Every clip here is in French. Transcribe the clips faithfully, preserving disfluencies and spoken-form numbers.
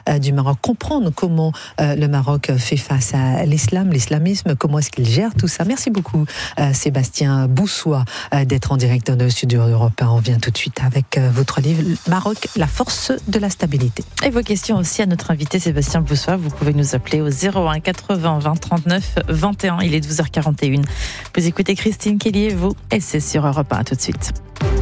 euh, du Maroc, comprendre comment euh, le Maroc fait face à l'islam, l'islamisme, comment est-ce qu'il gère tout ça. Merci beaucoup euh, Sébastien Boussois euh, d'être en direct de Studio Europe un. On vient tout de suite avec euh, votre livre Maroc, la force de la stabilité. Et vos questions aussi à notre invité Sébastien Boussois. Vous pouvez nous appeler au zéro un quatre-vingts vingt trente-neuf vingt et un. Il est douze heures quarante et une. Vous écoutez Christine Kelly et vous, et c'est sur Europe un. À tout de suite.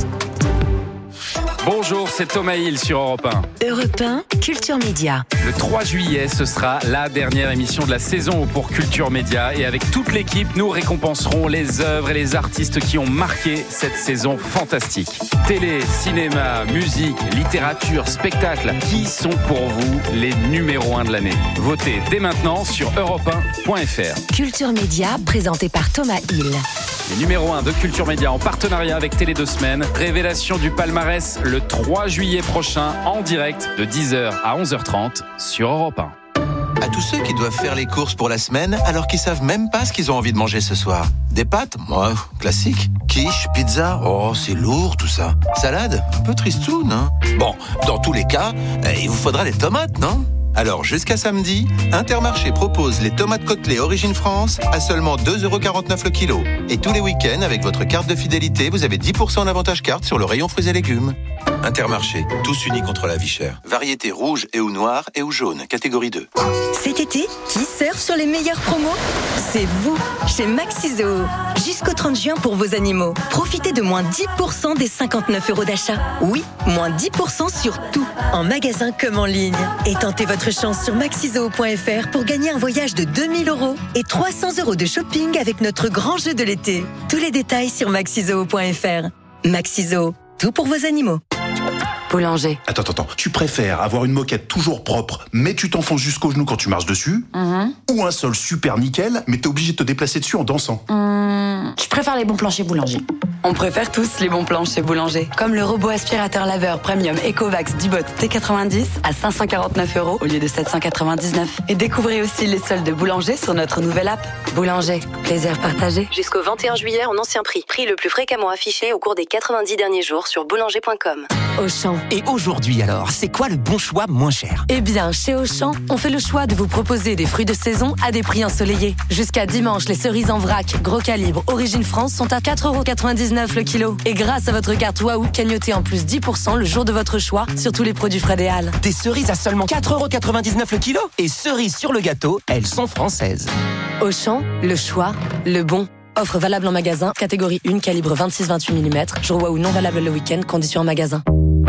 Bonjour, c'est Thomas Hill sur Europe un. Europe un, Culture Média. Le trois juillet, ce sera la dernière émission de la saison pour Culture Média. Et avec toute l'équipe, nous récompenserons les œuvres et les artistes qui ont marqué cette saison fantastique. Télé, cinéma, musique, littérature, spectacle. Qui sont pour vous les numéros un de l'année? Votez dès maintenant sur europe un point f r. Culture Média, présenté par Thomas Hill. Les numéros un de Culture Média en partenariat avec Télé deux Semaines. Révélation du palmarès le trois juillet prochain en direct de dix heures à onze heures trente sur Europe un. À tous ceux qui doivent faire les courses pour la semaine alors qu'ils savent même pas ce qu'ils ont envie de manger ce soir. Des pâtes? Moi, classique. Quiche, pizza? Oh, c'est lourd tout ça. Salade? Un peu tristoun, hein? Bon, dans tous les cas, il vous faudra des tomates, non? Alors, jusqu'à samedi, Intermarché propose les tomates Côtelets Origine France à seulement deux euros quarante-neuf le kilo. Et tous les week-ends, avec votre carte de fidélité, vous avez dix pour cent d'avantage carte sur le rayon fruits et légumes. Intermarché, tous unis contre la vie chère. Variété rouge et ou noire et ou jaune, catégorie deux. Cet été, qui surfe sur les meilleures promos? C'est vous, chez Maxizo. Jusqu'au trente juin pour vos animaux. Profitez de moins dix pour cent des cinquante-neuf euros d'achat. Oui, moins dix pour cent sur tout, en magasin comme en ligne. Et tentez votre chance sur maxizoo point f r pour gagner un voyage de deux mille euros et trois cents euros de shopping avec notre grand jeu de l'été. Tous les détails sur maxizoo point f r. Maxizo, tout pour vos animaux. Boulanger. Attends, attends, attends. Tu préfères avoir une moquette toujours propre, mais tu t'enfonces jusqu'au genou quand tu marches dessus, Mmh. ou un sol super nickel, mais t'es obligé de te déplacer dessus en dansant? Mmh. Je préfère les bons plans chez Boulanger. On préfère tous les bons plans chez Boulanger. Comme le robot aspirateur laveur premium Ecovacs Dibot T quatre-vingt-dix à cinq cent quarante-neuf euros au lieu de sept cent quatre-vingt-dix-neuf. Et découvrez aussi les soldes de Boulanger sur notre nouvelle app. Boulanger, plaisir partagé. Jusqu'au vingt et un juillet en ancien prix. Prix le plus fréquemment affiché au cours des quatre-vingt-dix derniers jours sur boulanger point com. Auchan. Et aujourd'hui alors, c'est quoi le bon choix moins cher? Eh bien, chez Auchan, on fait le choix de vous proposer des fruits de saison à des prix ensoleillés. Jusqu'à dimanche, les cerises en vrac, gros calibre, Origine France sont à quatre euros quatre-vingt-dix-neuf le kilo. Et grâce à votre carte Waouh, cagnotez en plus dix pour cent le jour de votre choix sur tous les produits frais des Halles. Des cerises à seulement quatre euros quatre-vingt-dix-neuf le kilo? Et cerises sur le gâteau, elles sont françaises. Auchan, le choix, le bon. Offre valable en magasin, catégorie un, calibre vingt-six vingt-huit millimètres. Jour Waouh non valable le week-end, conditions en magasin.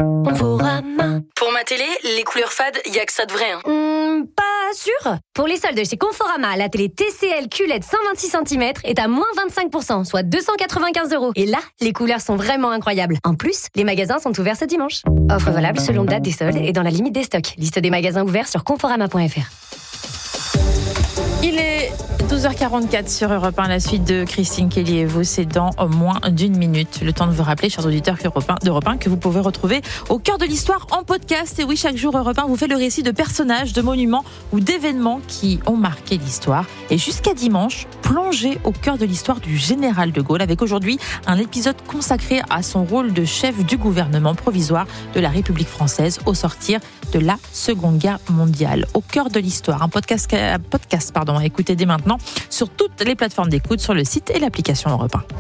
Pour ma télé, les couleurs fades, y a que ça de vrai. Hein. Mmh, pas sûr. Pour les soldes chez Conforama, la télé T C L Q L E D cent vingt-six centimètres est à moins vingt-cinq pour cent, soit deux cent quatre-vingt-quinze euros. Et là, les couleurs sont vraiment incroyables. En plus, les magasins sont ouverts ce dimanche. Offre valable selon date des soldes et dans la limite des stocks. Liste des magasins ouverts sur conforama point f r. Il est douze heures quarante-quatre sur Europe un, la suite de Christine Kelly et vous, c'est dans moins d'une minute. Le temps de vous rappeler, chers auditeurs d'Europe un, que vous pouvez retrouver au cœur de l'histoire en podcast. Et oui, chaque jour, Europe un vous fait le récit de personnages, de monuments ou d'événements qui ont marqué l'histoire. Et jusqu'à dimanche, plongez au cœur de l'histoire du général de Gaulle, avec aujourd'hui un épisode consacré à son rôle de chef du gouvernement provisoire de la République française au sortir de la Seconde Guerre mondiale. Au cœur de l'histoire, un podcast, un podcast pardon, à écouter dès maintenant sur toutes les plateformes d'écoute, sur le site et l'application Europe un.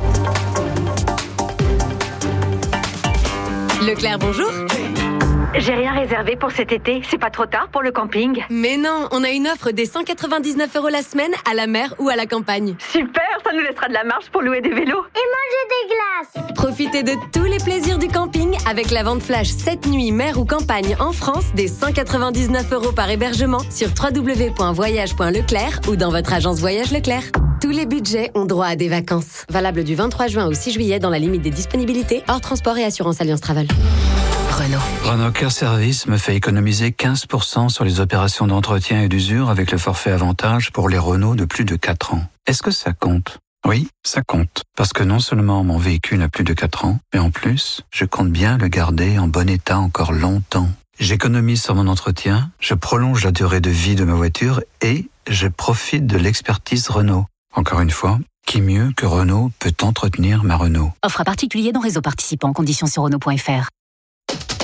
Leclerc, bonjour. J'ai rien réservé pour cet été, c'est pas trop tard pour le camping? Mais non, on a une offre des cent quatre-vingt-dix-neuf euros la semaine à la mer ou à la campagne. Super, ça nous laissera de la marge pour louer des vélos. Et manger des glaces. Profitez de tous les plaisirs du camping avec la vente flash sept nuits mer ou campagne en France des cent quatre-vingt-dix-neuf euros par hébergement sur w w w point voyage point leclerc ou dans votre agence Voyage Leclerc. Tous les budgets ont droit à des vacances. Valable du vingt-trois juin au six juillet dans la limite des disponibilités, hors transport et assurance Alliance Travel. Renault. Renault Car Service me fait économiser quinze pour cent sur les opérations d'entretien et d'usure avec le forfait avantage pour les Renault de plus de quatre ans. Est-ce que ça compte? Oui, ça compte. Parce que non seulement mon véhicule a plus de quatre ans, mais en plus, je compte bien le garder en bon état encore longtemps. J'économise sur mon entretien, je prolonge la durée de vie de ma voiture et je profite de l'expertise Renault. Encore une fois, qui mieux que Renault peut entretenir ma Renault? Offre à particulier dans réseau participant, conditions sur Renault point f r.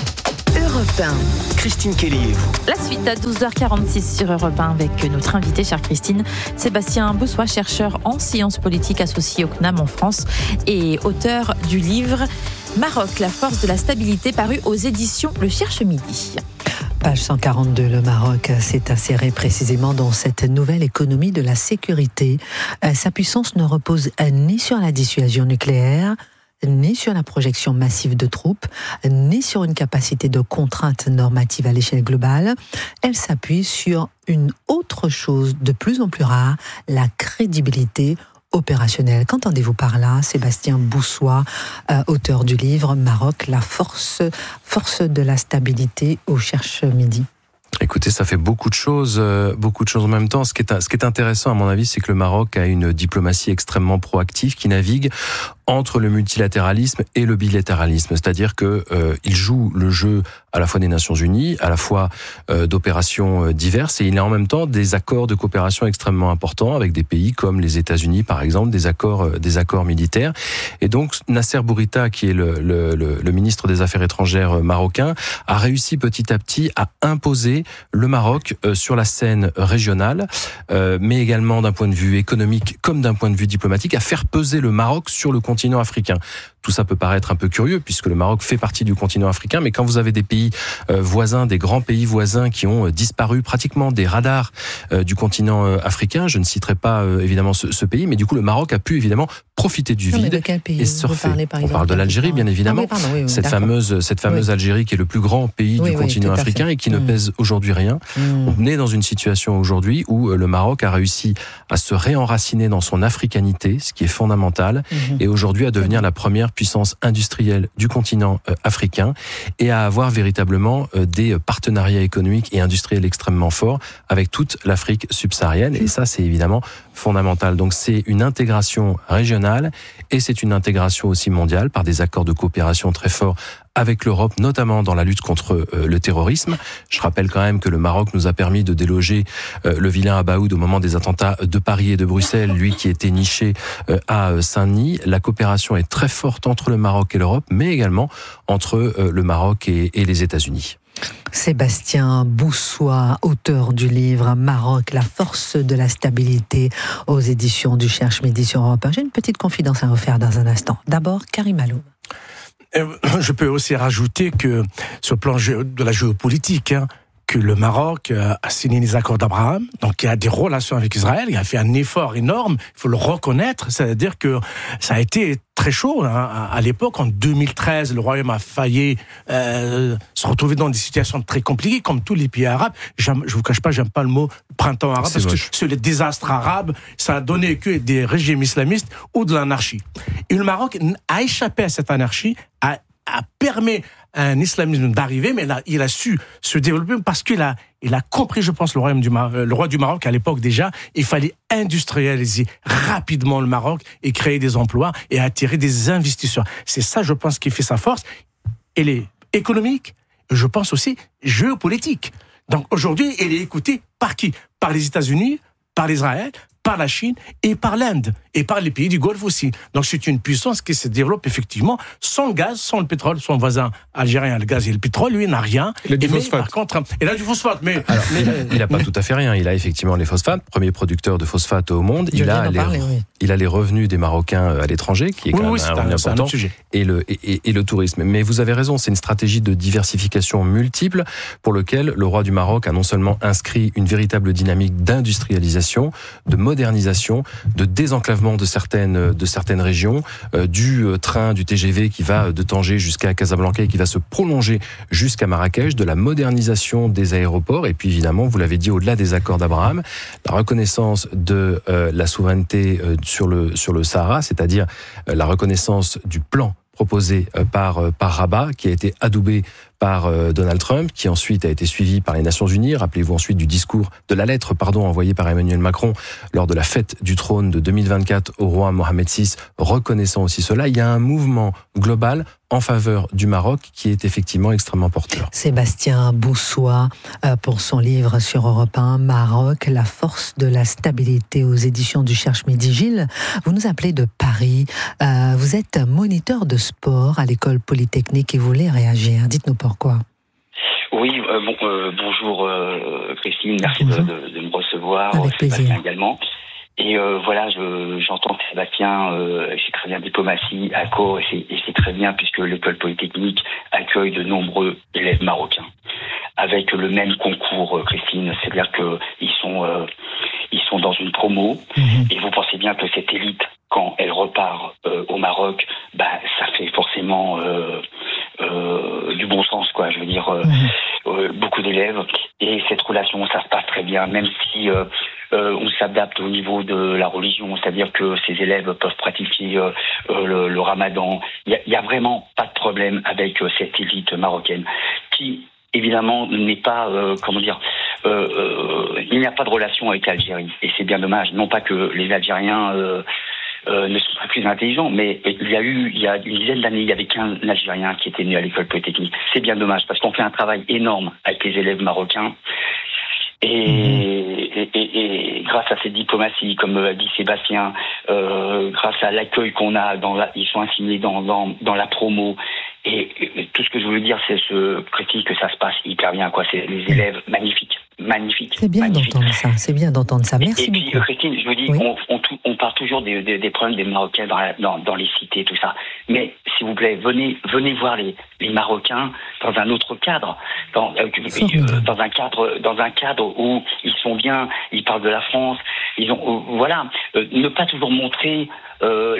Europe un. Christine Kelly et vous. La suite à douze heures quarante-six sur Europe un avec notre invité, chère Christine, Sébastien Boussois, chercheur en sciences politiques associé au C N A M en France et auteur du livre Maroc, la force de la stabilité, paru aux éditions Le Cherche Midi. Page cent quarante-deux, le Maroc s'est inséré précisément dans cette nouvelle économie de la sécurité. Sa puissance ne repose ni sur la dissuasion nucléaire, ni sur la projection massive de troupes, ni sur une capacité de contrainte normative à l'échelle globale. Elle s'appuie sur une autre chose de plus en plus rare, la crédibilité opérationnelle. Qu'entendez-vous par là, Sébastien Boussois, euh, auteur du livre Maroc, la force, force de la stabilité au Cherche Midi? Écoutez, ça fait beaucoup de choses, euh, beaucoup de choses en même temps. Ce qui est, ce qui est intéressant, à mon avis, c'est que le Maroc a une diplomatie extrêmement proactive qui navigue entre le multilatéralisme et le bilatéralisme. C'est-à-dire que euh, il joue le jeu à la fois des Nations Unies, à la fois euh, d'opérations diverses, et il a en même temps des accords de coopération extrêmement importants avec des pays comme les États-Unis, par exemple, des accords, euh, des accords militaires. Et donc, Nasser Bourita, qui est le, le, le, le ministre des Affaires étrangères marocain, a réussi petit à petit à imposer le Maroc euh, sur la scène régionale, euh, mais également d'un point de vue économique comme d'un point de vue diplomatique, à faire peser le Maroc sur le continent africain. Tout ça peut paraître un peu curieux puisque le Maroc fait partie du continent africain, mais quand vous avez des pays euh, voisins, des grands pays voisins qui ont euh, disparu pratiquement des radars euh, du continent euh, africain, je ne citerai pas euh, évidemment ce, ce pays, mais du coup le Maroc a pu évidemment profiter du non, vide et surfer. Parlez, On parle de l'Algérie bien évidemment, ah, oui, pardon, oui, oui, cette fameuse cette fameuse oui. Algérie qui est le plus grand pays oui, du oui, continent africain et qui mmh. ne pèse aujourd'hui rien. Mmh. On est dans une situation aujourd'hui où euh, le Maroc a réussi à se réenraciner dans son africanité, ce qui est fondamental, mmh. et aujourd'hui à devenir la première puissance industrielle du continent euh, africain et à avoir véritablement euh, des partenariats économiques et industriels extrêmement forts avec toute l'Afrique subsaharienne. Et ça, c'est évidemment fondamental. Donc c'est une intégration régionale et c'est une intégration aussi mondiale par des accords de coopération très forts avec l'Europe, notamment dans la lutte contre euh, le terrorisme. Je rappelle quand même que le Maroc nous a permis de déloger euh, le vilain Abaoud au moment des attentats de Paris et de Bruxelles, lui qui était niché euh, à Saint-Denis. La coopération est très forte entre le Maroc et l'Europe, mais également entre euh, le Maroc et, et les États-Unis. Sébastien Boussois, auteur du livre Maroc, la force de la stabilité, aux éditions du Cherche Midi sur Europe un. J'ai une petite confidence à vous faire dans un instant. D'abord, Karim Aloum. Je peux aussi rajouter que sur le plan de la géopolitique, hein, que le Maroc a signé les accords d'Abraham, donc il a des relations avec Israël, il a fait un effort énorme, il faut le reconnaître, c'est-à-dire que ça a été très chaud hein, à l'époque. En deux mille treize, le Royaume a failli euh, se retrouver dans des situations très compliquées, comme tous les pays arabes. J'aime, je vous cache pas, j'aime pas le mot printemps arabe, c'est parce moche. que sur les désastres arabes, ça a donné que des régimes islamistes ou de l'anarchie. Et le Maroc a échappé à cette anarchie, a, a permis à un islamisme d'arriver, mais là, il a su se développer parce qu'il a, il a compris, je pense, le, royaume du Mar- le roi du Maroc à l'époque déjà, il fallait industrialiser rapidement le Maroc et créer des emplois et attirer des investisseurs. C'est ça, je pense, qui fait sa force. Elle est économique, je pense aussi géopolitique. Donc aujourd'hui, elle est écoutée par qui ? Par les États-Unis, par l'Israël, par la Chine et par l'Inde et par les pays du Golfe aussi. Donc c'est une puissance qui se développe effectivement sans gaz, sans le pétrole. Son voisin algérien, le gaz et le pétrole, lui, n'a rien. Il a du et mais, phosphate. Par contre, il a du phosphate, mais... Alors, il n'a pas tout à fait rien. Il a effectivement les phosphates, premier producteur de phosphate au monde. Il a, les, parler, oui. il a les revenus des Marocains à l'étranger, qui est quand oui, même oui, un revenu important, un sujet. Et, le, et, et le tourisme. Mais vous avez raison, c'est une stratégie de diversification multiple pour lequel le roi du Maroc a non seulement inscrit une véritable dynamique d'industrialisation, de modernisation, de désenclavement de certaines, de certaines régions, euh, du train, du T G V qui va de Tanger jusqu'à Casablanca et qui va se prolonger jusqu'à Marrakech, de la modernisation des aéroports et puis évidemment, vous l'avez dit, au-delà des accords d'Abraham, la reconnaissance de euh, la souveraineté euh, sur le, sur le Sahara, c'est-à-dire euh, la reconnaissance du plan proposé euh, par, euh, par Rabat, qui a été adoubé par euh, Donald Trump, qui ensuite a été suivi par les Nations Unies. Rappelez-vous ensuite du discours, de la lettre, pardon, envoyée par Emmanuel Macron lors de la fête du trône de deux mille vingt-quatre au roi Mohamed six, reconnaissant aussi cela. Il y a un mouvement global en faveur du Maroc qui est effectivement extrêmement porteur. Sébastien Boussois, euh, pour son livre sur Europe un, Maroc, la force de la stabilité, aux éditions du Cherche Midi. Gilles, vous nous appelez de Paris. Euh, vous êtes moniteur de sport à l'école polytechnique et vous voulez réagir. Dites-nous pourquoi. Euh, bon, euh, bonjour euh, Christine, merci de, de, de me recevoir. Avec plaisir. Également. Et euh, voilà, je, j'entends Sébastien, euh, c'est très bien diplomatie, accord, et c'est, et c'est très bien puisque l'école polytechnique accueille de nombreux élèves marocains avec le même concours, Christine. C'est-à-dire que ils sont, euh, ils sont dans une promo, mm-hmm. et vous pensez bien que cette élite, quand elle repart euh, au Maroc, bah ça fait forcément euh, euh, du bon sens, quoi. Je veux dire, euh, mmh. euh, beaucoup d'élèves, et cette relation, ça se passe très bien, même si euh, euh, on s'adapte au niveau de la religion, c'est-à-dire que ces élèves peuvent pratiquer euh, euh, le, le Ramadan. Il y a, y a vraiment pas de problème avec euh, cette élite marocaine, qui évidemment n'est pas, euh, comment dire, euh, euh, il n'y a pas de relation avec l'Algérie, et c'est bien dommage. Non pas que les Algériens euh, Euh, ne sont pas plus intelligents, mais il y a eu, il y a une dizaine d'années, il y avait qu'un Algérien qui était né à l'école polytechnique. C'est bien dommage, parce qu'on fait un travail énorme avec les élèves marocains, et, mmh. et, et, et grâce à cette diplomatie, comme a dit Sébastien, euh, grâce à l'accueil qu'on a, dans la, ils sont assignés dans, dans, dans la promo, et, et tout ce que je veux dire, c'est ce critique que ça se passe hyper bien, quoi. C'est les élèves magnifiques. Magnifique. C'est bien magnifique. d'entendre ça, c'est bien d'entendre ça. Merci et, et puis, beaucoup. Christine, je vous dis, oui. on, on, on parle toujours des, des, des problèmes des Marocains dans, la, dans, dans les cités, tout ça. Mais s'il vous plaît, venez, venez voir les, les Marocains dans un autre cadre, dans, euh, euh, dans un cadre, dans un cadre où ils sont bien, ils parlent de la France, ils ont, euh, voilà, euh, ne pas toujours montrer euh,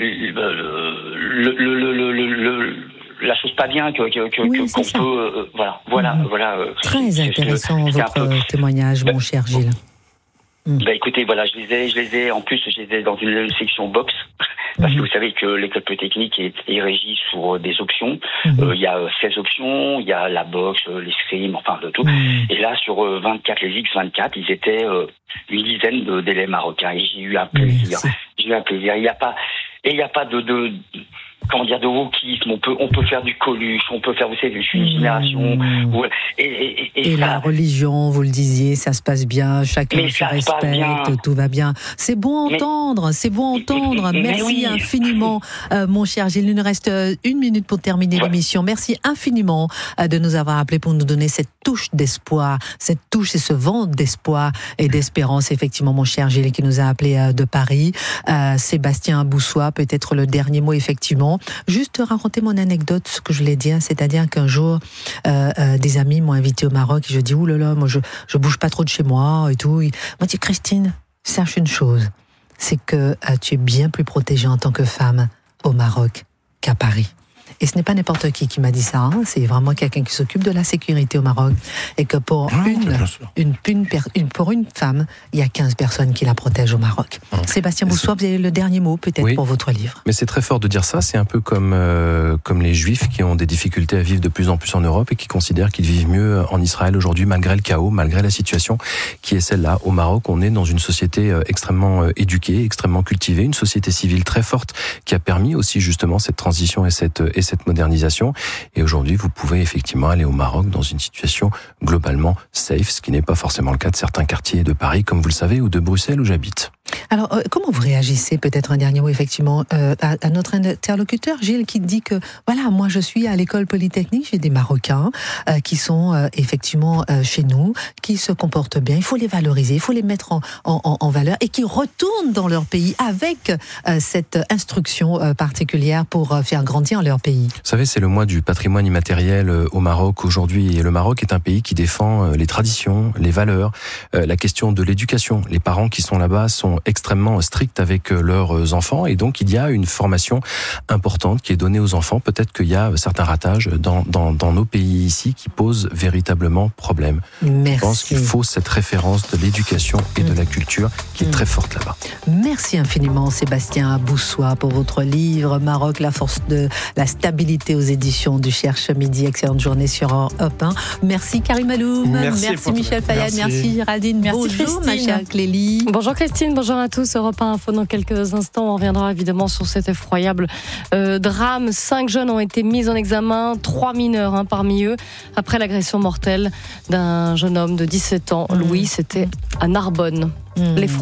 le, le, le, le, le, le la chose pas bien que, que, que, oui, qu'on ça. peut euh, voilà voilà mmh. voilà euh, très c'est, intéressant c'est, c'est votre peu... témoignage bah, mon cher Gilles. Mmh. Bah écoutez, voilà, je les ai je les ai en plus je les ai dans une section boxe, parce mmh. que vous savez que l'école polytechnique est, est régie sur des options. Il mmh. euh, y a seize options, il y a la boxe, l'escrime, enfin de tout. Mmh. Et là sur euh, vingt-quatre, les X vingt-quatre, ils étaient euh, une dizaine de, d'élèves marocains, et j'ai eu un plaisir. Mmh. J'ai eu un plaisir. Il n'y a pas et il n'y a pas de, de comment dire, de wokisme, on peut, on peut faire du Coluche, on peut faire, vous savez, je suis une génération mmh. où, et, et, et, et, et ça, la religion, vous le disiez, ça se passe bien, chacun se respecte, tout va bien. C'est bon à entendre, c'est bon à entendre. Mais, Merci mais oui. infiniment, euh, mon cher Gilles. Il nous reste une minute pour terminer ouais. l'émission. Merci infiniment euh, de nous avoir appelés pour nous donner cette touche d'espoir, cette touche et ce vent d'espoir et d'espérance. Effectivement, mon cher Gilles, qui nous a appelés euh, de Paris. Euh, Sébastien Boussois, peut-être le dernier mot, effectivement. Juste raconter mon anecdote, ce que je voulais dire, c'est-à-dire qu'un jour, euh, euh, des amis m'ont invité au Maroc et je dis, oulala, moi je, je bouge pas trop de chez moi et tout. Ils m'ont dit, Christine, sache une chose, c'est que euh, tu es bien plus protégée en tant que femme au Maroc qu'à Paris. Et ce n'est pas n'importe qui qui m'a dit ça, hein. C'est vraiment quelqu'un qui s'occupe de la sécurité au Maroc. Et que pour, ah, une, une, une, une, pour une femme, il y a quinze personnes qui la protègent au Maroc. Ah. Sébastien Boussois, vous avez le dernier mot peut-être oui. pour votre livre. Mais c'est très fort de dire ça, c'est un peu comme, euh, comme les Juifs qui ont des difficultés à vivre de plus en plus en Europe et qui considèrent qu'ils vivent mieux en Israël aujourd'hui malgré le chaos, malgré la situation qui est celle-là. Au Maroc, on est dans une société extrêmement éduquée, extrêmement cultivée, une société civile très forte qui a permis aussi justement cette transition et cette, et cette modernisation. Et aujourd'hui, vous pouvez effectivement aller au Maroc dans une situation globalement safe, ce qui n'est pas forcément le cas de certains quartiers de Paris, comme vous le savez, ou de Bruxelles où j'habite. Alors, euh, comment vous réagissez, peut-être un dernier mot, effectivement, euh, à, à notre interlocuteur, Gilles, qui dit que, voilà, moi je suis à l'école polytechnique, j'ai des Marocains euh, qui sont euh, effectivement euh, chez nous, qui se comportent bien, il faut les valoriser, il faut les mettre en, en, en valeur, et qui retournent dans leur pays avec euh, cette instruction euh, particulière pour euh, faire grandir leur pays. Vous savez, c'est le mois du patrimoine immatériel euh, au Maroc aujourd'hui, et le Maroc est un pays qui défend euh, les traditions, les valeurs, euh, la question de l'éducation. Les parents qui sont là-bas sont extrêmement stricts avec leurs enfants, et donc il y a une formation importante qui est donnée aux enfants. Peut-être qu'il y a certains ratages dans, dans, dans nos pays ici qui posent véritablement problème. Merci. Je pense qu'il faut cette référence de l'éducation et de la culture qui est très forte là-bas. Merci infiniment Sébastien Boussois pour votre livre Maroc, la force de la stabilité aux éditions du Cherche Midi. Excellente journée sur Europe un. Merci Karim Aloum, merci, merci Michel Fayad, merci. merci Géraldine, merci bonjour Christine. Ma chère Clélie. Bonjour Christine, bonjour à tous. Europe un Info dans quelques instants. On reviendra évidemment sur cet effroyable euh, drame. Cinq jeunes ont été mis en examen, trois mineurs hein, parmi eux, après l'agression mortelle d'un jeune homme de dix-sept ans. Mmh. Louis, c'était à Narbonne. Mmh. L'effroi.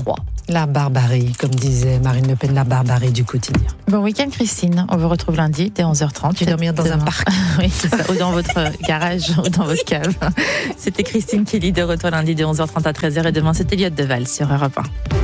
La barbarie, comme disait Marine Le Pen, la barbarie du quotidien. Bon week-end Christine, on vous retrouve lundi dès onze heures trente. Tu vas dormir dans un parc. Oui, c'est ça, ou dans votre garage, ou dans votre cave. C'était Christine Kelly de retour lundi de onze heures trente à treize heures et demain c'était Elliot Deval sur Europe un.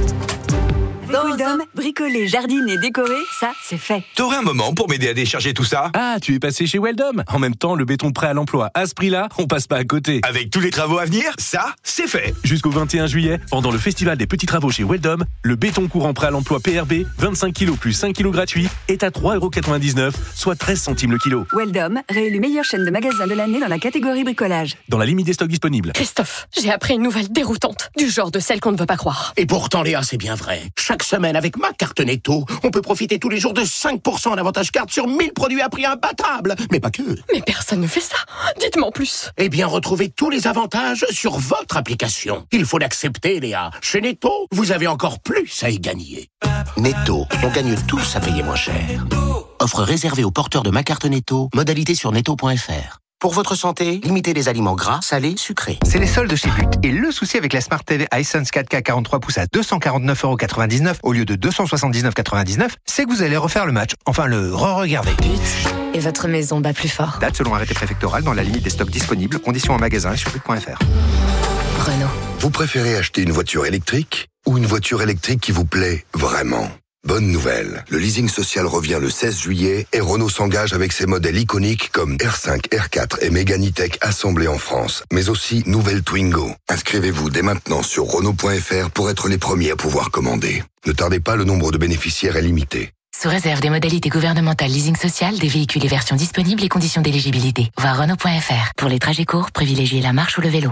Weldom, bricoler, jardiner, décorer, ça c'est fait. T'aurais un moment pour m'aider à décharger tout ça? Ah, tu es passé chez Weldom. En même temps, le béton prêt à l'emploi, à ce prix-là, on passe pas à côté. Avec tous les travaux à venir, ça c'est fait. Jusqu'au vingt et un juillet, pendant le festival des petits travaux chez Weldom, le béton courant prêt à l'emploi P R B, vingt-cinq kilos plus cinq kilos gratuits, est à trois euros quatre-vingt-dix-neuf, soit treize centimes le kilo. Weldom, réélu meilleure chaîne de magasins de l'année dans la catégorie bricolage. Dans la limite des stocks disponibles. Christophe, j'ai appris une nouvelle déroutante, du genre de celle qu'on ne veut pas croire. Et pourtant Léa, c'est bien vrai. Chaque semaine avec ma carte Netto, on peut profiter tous les jours de cinq pour cent d'avantage carte sur mille produits à prix imbattable. Mais pas que. Mais personne ne fait ça. Dites-moi en plus. Eh bien, retrouvez tous les avantages sur votre application. Il faut l'accepter, Léa. Chez Netto, vous avez encore plus à y gagner. Netto, on gagne tous à payer moins cher. Offre réservée aux porteurs de ma carte Netto, modalité sur netto point f r. Pour votre santé, limitez les aliments gras, salés, sucrés. C'est les soldes chez But. Et le souci avec la Smart T V Hisense quatre K quarante-trois pouces à deux cent quarante-neuf euros quatre-vingt-dix-neuf au lieu de deux cent soixante-dix-neuf euros quatre-vingt-dix-neuf, c'est que vous allez refaire le match. Enfin, le re-regarder. But. Et votre maison bat plus fort. Date selon arrêté préfectoral dans la limite des stocks disponibles. Conditions en magasin et sur but point f r. Renault. Vous préférez acheter une voiture électrique ou une voiture électrique qui vous plaît vraiment ? Bonne nouvelle, le leasing social revient le seize juillet et Renault s'engage avec ses modèles iconiques comme R cinq, R quatre et Mégane E-Tech assemblés en France, mais aussi nouvelle Twingo. Inscrivez-vous dès maintenant sur Renault point f r pour être les premiers à pouvoir commander. Ne tardez pas, le nombre de bénéficiaires est limité. Sous réserve des modalités gouvernementales leasing social, des véhicules et versions disponibles et conditions d'éligibilité. Voir Renault point f r. Pour les trajets courts, privilégiez la marche ou le vélo.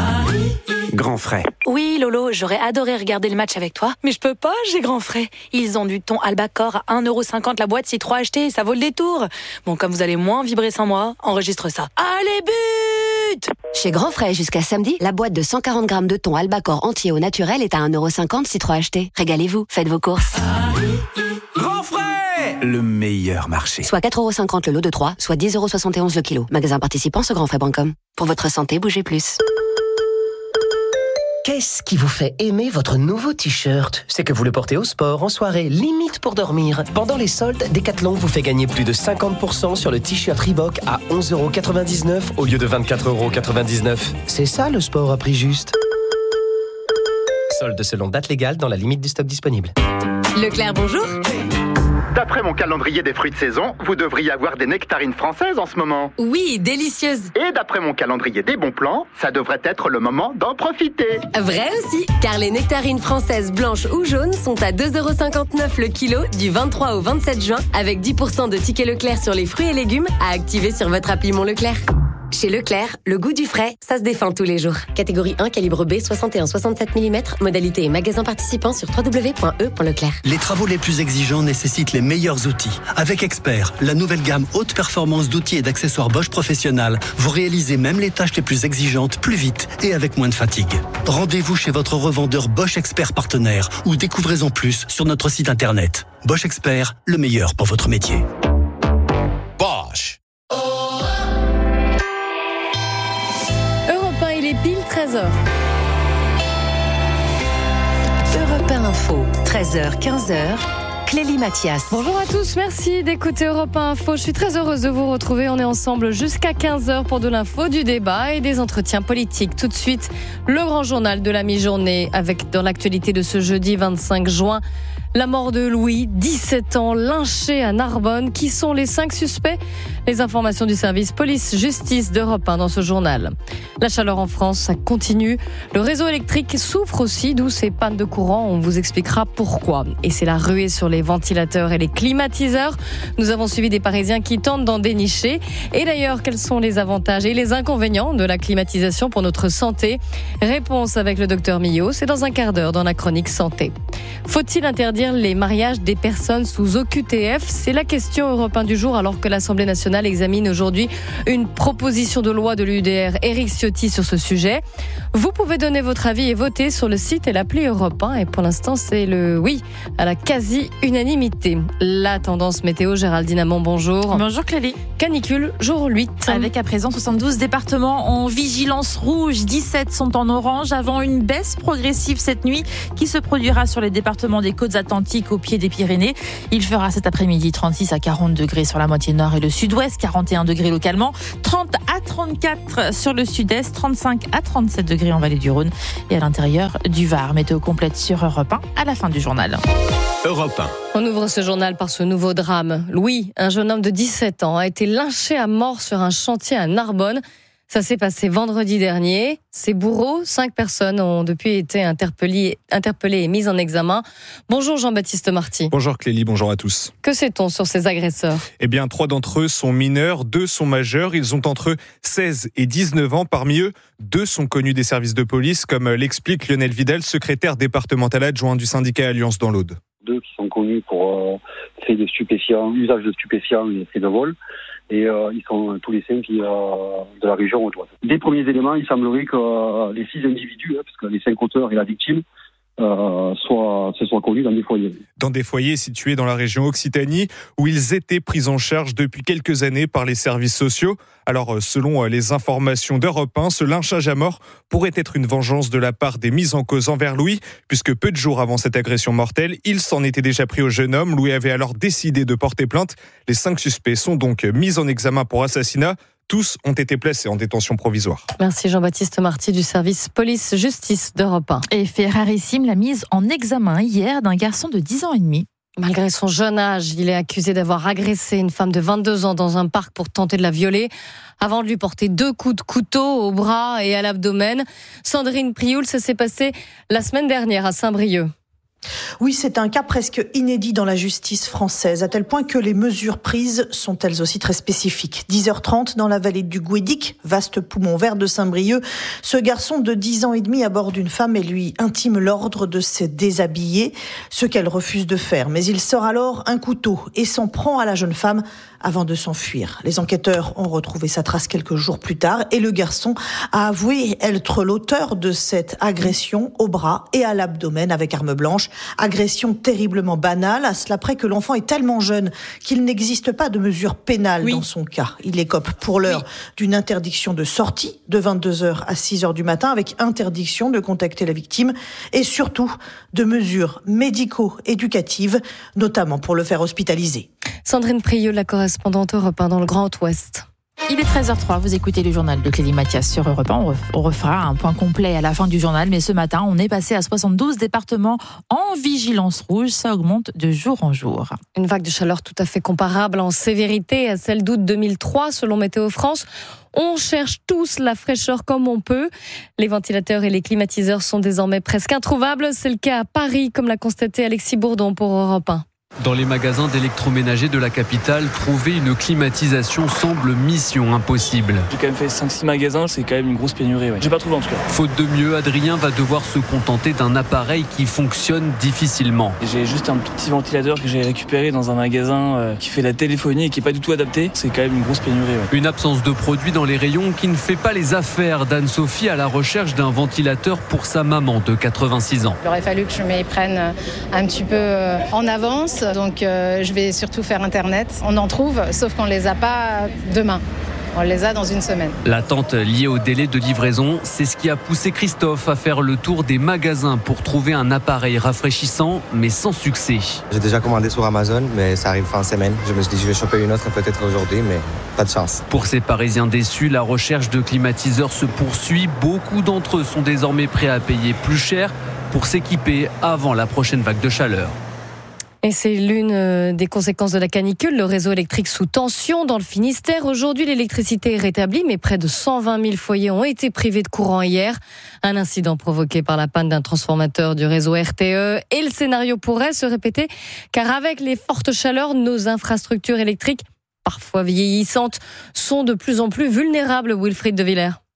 Grand frais. Oui, Lolo, j'aurais adoré regarder le match avec toi, mais je peux pas, j'ai grand frais. Ils ont du thon Albacore à un euro cinquante la boîte, c'est trois achetés, ça vaut le détour. Bon, comme vous allez moins vibrer sans moi, enregistre ça. Allez, but! Chez Grand Frais, jusqu'à samedi, la boîte de cent quarante grammes de thon Albacore entier au naturel est à un euro cinquante si trois achetés. Régalez-vous, faites vos courses. Grand frais! Le meilleur marché. Soit quatre euros cinquante le lot de trois, soit dix euros soixante et onze le kilo. Magasin participant sur grandfrais point com. Pour votre santé, bougez plus. Qu'est-ce qui vous fait aimer votre nouveau t-shirt? C'est que vous le portez au sport, en soirée, limite pour dormir. Pendant les soldes, Decathlon vous fait gagner plus de cinquante pour cent sur le t-shirt Reebok à onze euros quatre-vingt-dix-neuf au lieu de vingt-quatre euros quatre-vingt-dix-neuf. C'est ça le sport à prix juste. Soldes selon date légale dans la limite du stock disponible. Leclerc, bonjour. D'après mon calendrier des fruits de saison, vous devriez avoir des nectarines françaises en ce moment. Oui, délicieuses. Et d'après mon calendrier des bons plans, ça devrait être le moment d'en profiter. Vrai aussi, car les nectarines françaises blanches ou jaunes sont à deux euros cinquante-neuf le kilo du vingt-trois au vingt-sept juin, avec dix pour cent de tickets Leclerc sur les fruits et légumes à activer sur votre appli Mon Leclerc. Chez Leclerc, le goût du frais, ça se défend tous les jours. Catégorie un, calibre B, soixante et un soixante-sept millimètres. Modalité et magasin participant sur w w w point e point leclerc. Les travaux les plus exigeants nécessitent les meilleurs outils. Avec Expert, la nouvelle gamme haute performance d'outils et d'accessoires Bosch Professionnal, vous réalisez même les tâches les plus exigeantes plus vite et avec moins de fatigue. Rendez-vous chez votre revendeur Bosch Expert partenaire ou découvrez-en plus sur notre site internet. Bosch Expert, le meilleur pour votre métier. Bosch. Pile treize heures. Europe un Info, treize heures quinze heures. Clélie Mathias. Bonjour à tous, merci d'écouter Europe un Info. Je suis très heureuse de vous retrouver. On est ensemble jusqu'à quinze heures pour de l'info, du débat et des entretiens politiques. Tout de suite, le grand journal de la mi-journée avec dans l'actualité de ce jeudi vingt-cinq juin. La mort de Louis, dix-sept ans, lynché à Narbonne. Qui sont les cinq suspects? Les informations du service police-justice d'Europe un dans ce journal. La chaleur en France, ça continue. Le réseau électrique souffre aussi, d'où ces pannes de courant. On vous expliquera pourquoi. Et c'est la ruée sur les ventilateurs et les climatiseurs. Nous avons suivi des Parisiens qui tentent d'en dénicher. Et d'ailleurs, quels sont les avantages et les inconvénients de la climatisation pour notre santé? Réponse avec le docteur Millot, c'est dans un quart d'heure dans la chronique santé. Faut-il interdire les mariages des personnes sous O Q T F ? C'est la question Europe un du jour alors que l'Assemblée nationale examine aujourd'hui une proposition de loi de l'U D R Éric Ciotti sur ce sujet. Vous pouvez donner votre avis et voter sur le site et l'appli Europe un. Et pour l'instant, c'est le oui à la quasi-unanimité. La tendance météo, Géraldine Amont, bonjour. Bonjour Clélie. Canicule, jour huit. Avec à présent soixante-douze départements en vigilance rouge, dix-sept sont en orange, avant une baisse progressive cette nuit qui se produira sur les départements des Côtes-Atlantiques au pied des Pyrénées. Il fera cet après-midi trente-six à quarante degrés sur la moitié nord et le sud-ouest, quarante et un degrés localement, trente à trente-quatre sur le sud-est, trente-cinq à trente-sept degrés en vallée du Rhône et à l'intérieur du Var. Météo complète sur Europe un à la fin du journal. Europe un. On ouvre ce journal par ce nouveau drame. Louis, un jeune homme de dix-sept ans, a été lynché à mort sur un chantier à Narbonne. Ça s'est passé vendredi dernier. Ses bourreaux, cinq personnes, ont depuis été interpellées, interpellées et mises en examen. Bonjour Jean-Baptiste Marty. Bonjour Clélie, bonjour à tous. Que sait-on sur ces agresseurs ? Eh bien, trois d'entre eux sont mineurs, deux sont majeurs. Ils ont entre eux seize et dix-neuf ans. Parmi eux, deux sont connus des services de police, comme l'explique Lionel Vidal, secrétaire départemental adjoint du syndicat Alliance dans l'Aude. Deux qui sont connus pour euh, faits de stupéfiants, usage de stupéfiants et faits de vol. Et euh, ils sont tous les cinq euh, de la région audoise. Des premiers éléments, il semblerait que euh, les six individus, hein, parce que les cinq auteurs et la victime, euh, soient, se soient connus dans des foyers. Dans des foyers situés dans la région Occitanie, où ils étaient pris en charge depuis quelques années par les services sociaux. Alors, selon les informations d'Europe un, ce lynchage à mort pourrait être une vengeance de la part des mises en cause envers Louis, puisque peu de jours avant cette agression mortelle, il s'en était déjà pris au jeune homme. Louis avait alors décidé de porter plainte. Les cinq suspects sont donc mis en examen pour assassinat. Tous ont été placés en détention provisoire. Merci Jean-Baptiste Marty du service police-justice d'Europe un. Et fait rarissime la mise en examen hier d'un garçon de dix ans et demi. Malgré son jeune âge, il est accusé d'avoir agressé une femme de vingt-deux ans dans un parc pour tenter de la violer, avant de lui porter deux coups de couteau au bras et à l'abdomen. Sandrine Prioul, ça s'est passé la semaine dernière à Saint-Brieuc. Oui, c'est un cas presque inédit dans la justice française, à tel point que les mesures prises sont elles aussi très spécifiques. dix heures trente dans la vallée du Guédic, vaste poumon vert de Saint-Brieuc, ce garçon de dix ans et demi aborde une femme et lui intime l'ordre de se déshabiller, ce qu'elle refuse de faire. Mais il sort alors un couteau et s'en prend à la jeune femme avant de s'enfuir. Les enquêteurs ont retrouvé sa trace quelques jours plus tard et le garçon a avoué être l'auteur de cette agression au bras et à l'abdomen avec arme blanche. Agression terriblement banale, à cela près que l'enfant est tellement jeune qu'il n'existe pas de mesure pénale oui. dans son cas. Il écope pour l'heure oui. d'une interdiction de sortie de vingt-deux heures à six heures du matin avec interdiction de contacter la victime et surtout de mesures médico-éducatives, notamment pour le faire hospitaliser. Sandrine Prioul, la correspondante Europe un dans le Grand Ouest. Il est treize heures zéro trois, vous écoutez le journal de Clélie Mathias sur Europe un. On refera un point complet à la fin du journal, mais ce matin, on est passé à soixante-douze départements en vigilance rouge. Ça augmente de jour en jour. Une vague de chaleur tout à fait comparable en sévérité à celle d'août deux mille trois, selon Météo France. On cherche tous la fraîcheur comme on peut. Les ventilateurs et les climatiseurs sont désormais presque introuvables. C'est le cas à Paris, comme l'a constaté Alexis Bourdon pour Europe un. Dans les magasins d'électroménager de la capitale, trouver une climatisation semble mission impossible. J'ai quand même fait cinq six magasins, c'est quand même une grosse pénurie. Ouais. J'ai pas trouvé en tout cas. Faute de mieux, Adrien va devoir se contenter d'un appareil qui fonctionne difficilement. J'ai juste un petit ventilateur que j'ai récupéré dans un magasin euh, qui fait la téléphonie et qui est pas du tout adapté. C'est quand même une grosse pénurie. Ouais. Une absence de produits dans les rayons qui ne fait pas les affaires d'Anne-Sophie à la recherche d'un ventilateur pour sa maman de quatre-vingt-six ans. Il aurait fallu que je m'y prenne un petit peu en avance. Donc euh, je vais surtout faire Internet. On en trouve, sauf qu'on ne les a pas demain. On les a dans une semaine. L'attente liée au délai de livraison, c'est ce qui a poussé Christophe à faire le tour des magasins pour trouver un appareil rafraîchissant, mais sans succès. J'ai déjà commandé sur Amazon, mais ça arrive fin de semaine. Je me suis dit je vais choper une autre peut-être aujourd'hui, mais pas de chance. Pour ces Parisiens déçus, la recherche de climatiseurs se poursuit. Beaucoup d'entre eux sont désormais prêts à payer plus cher pour s'équiper avant la prochaine vague de chaleur. Et c'est l'une des conséquences de la canicule, le réseau électrique sous tension dans le Finistère. Aujourd'hui, l'électricité est rétablie, mais près de cent vingt mille foyers ont été privés de courant hier. Un incident provoqué par la panne d'un transformateur du réseau R T E. Et le scénario pourrait se répéter, car avec les fortes chaleurs, nos infrastructures électriques, parfois vieillissantes, sont de plus en plus vulnérables, Wilfried de Villers.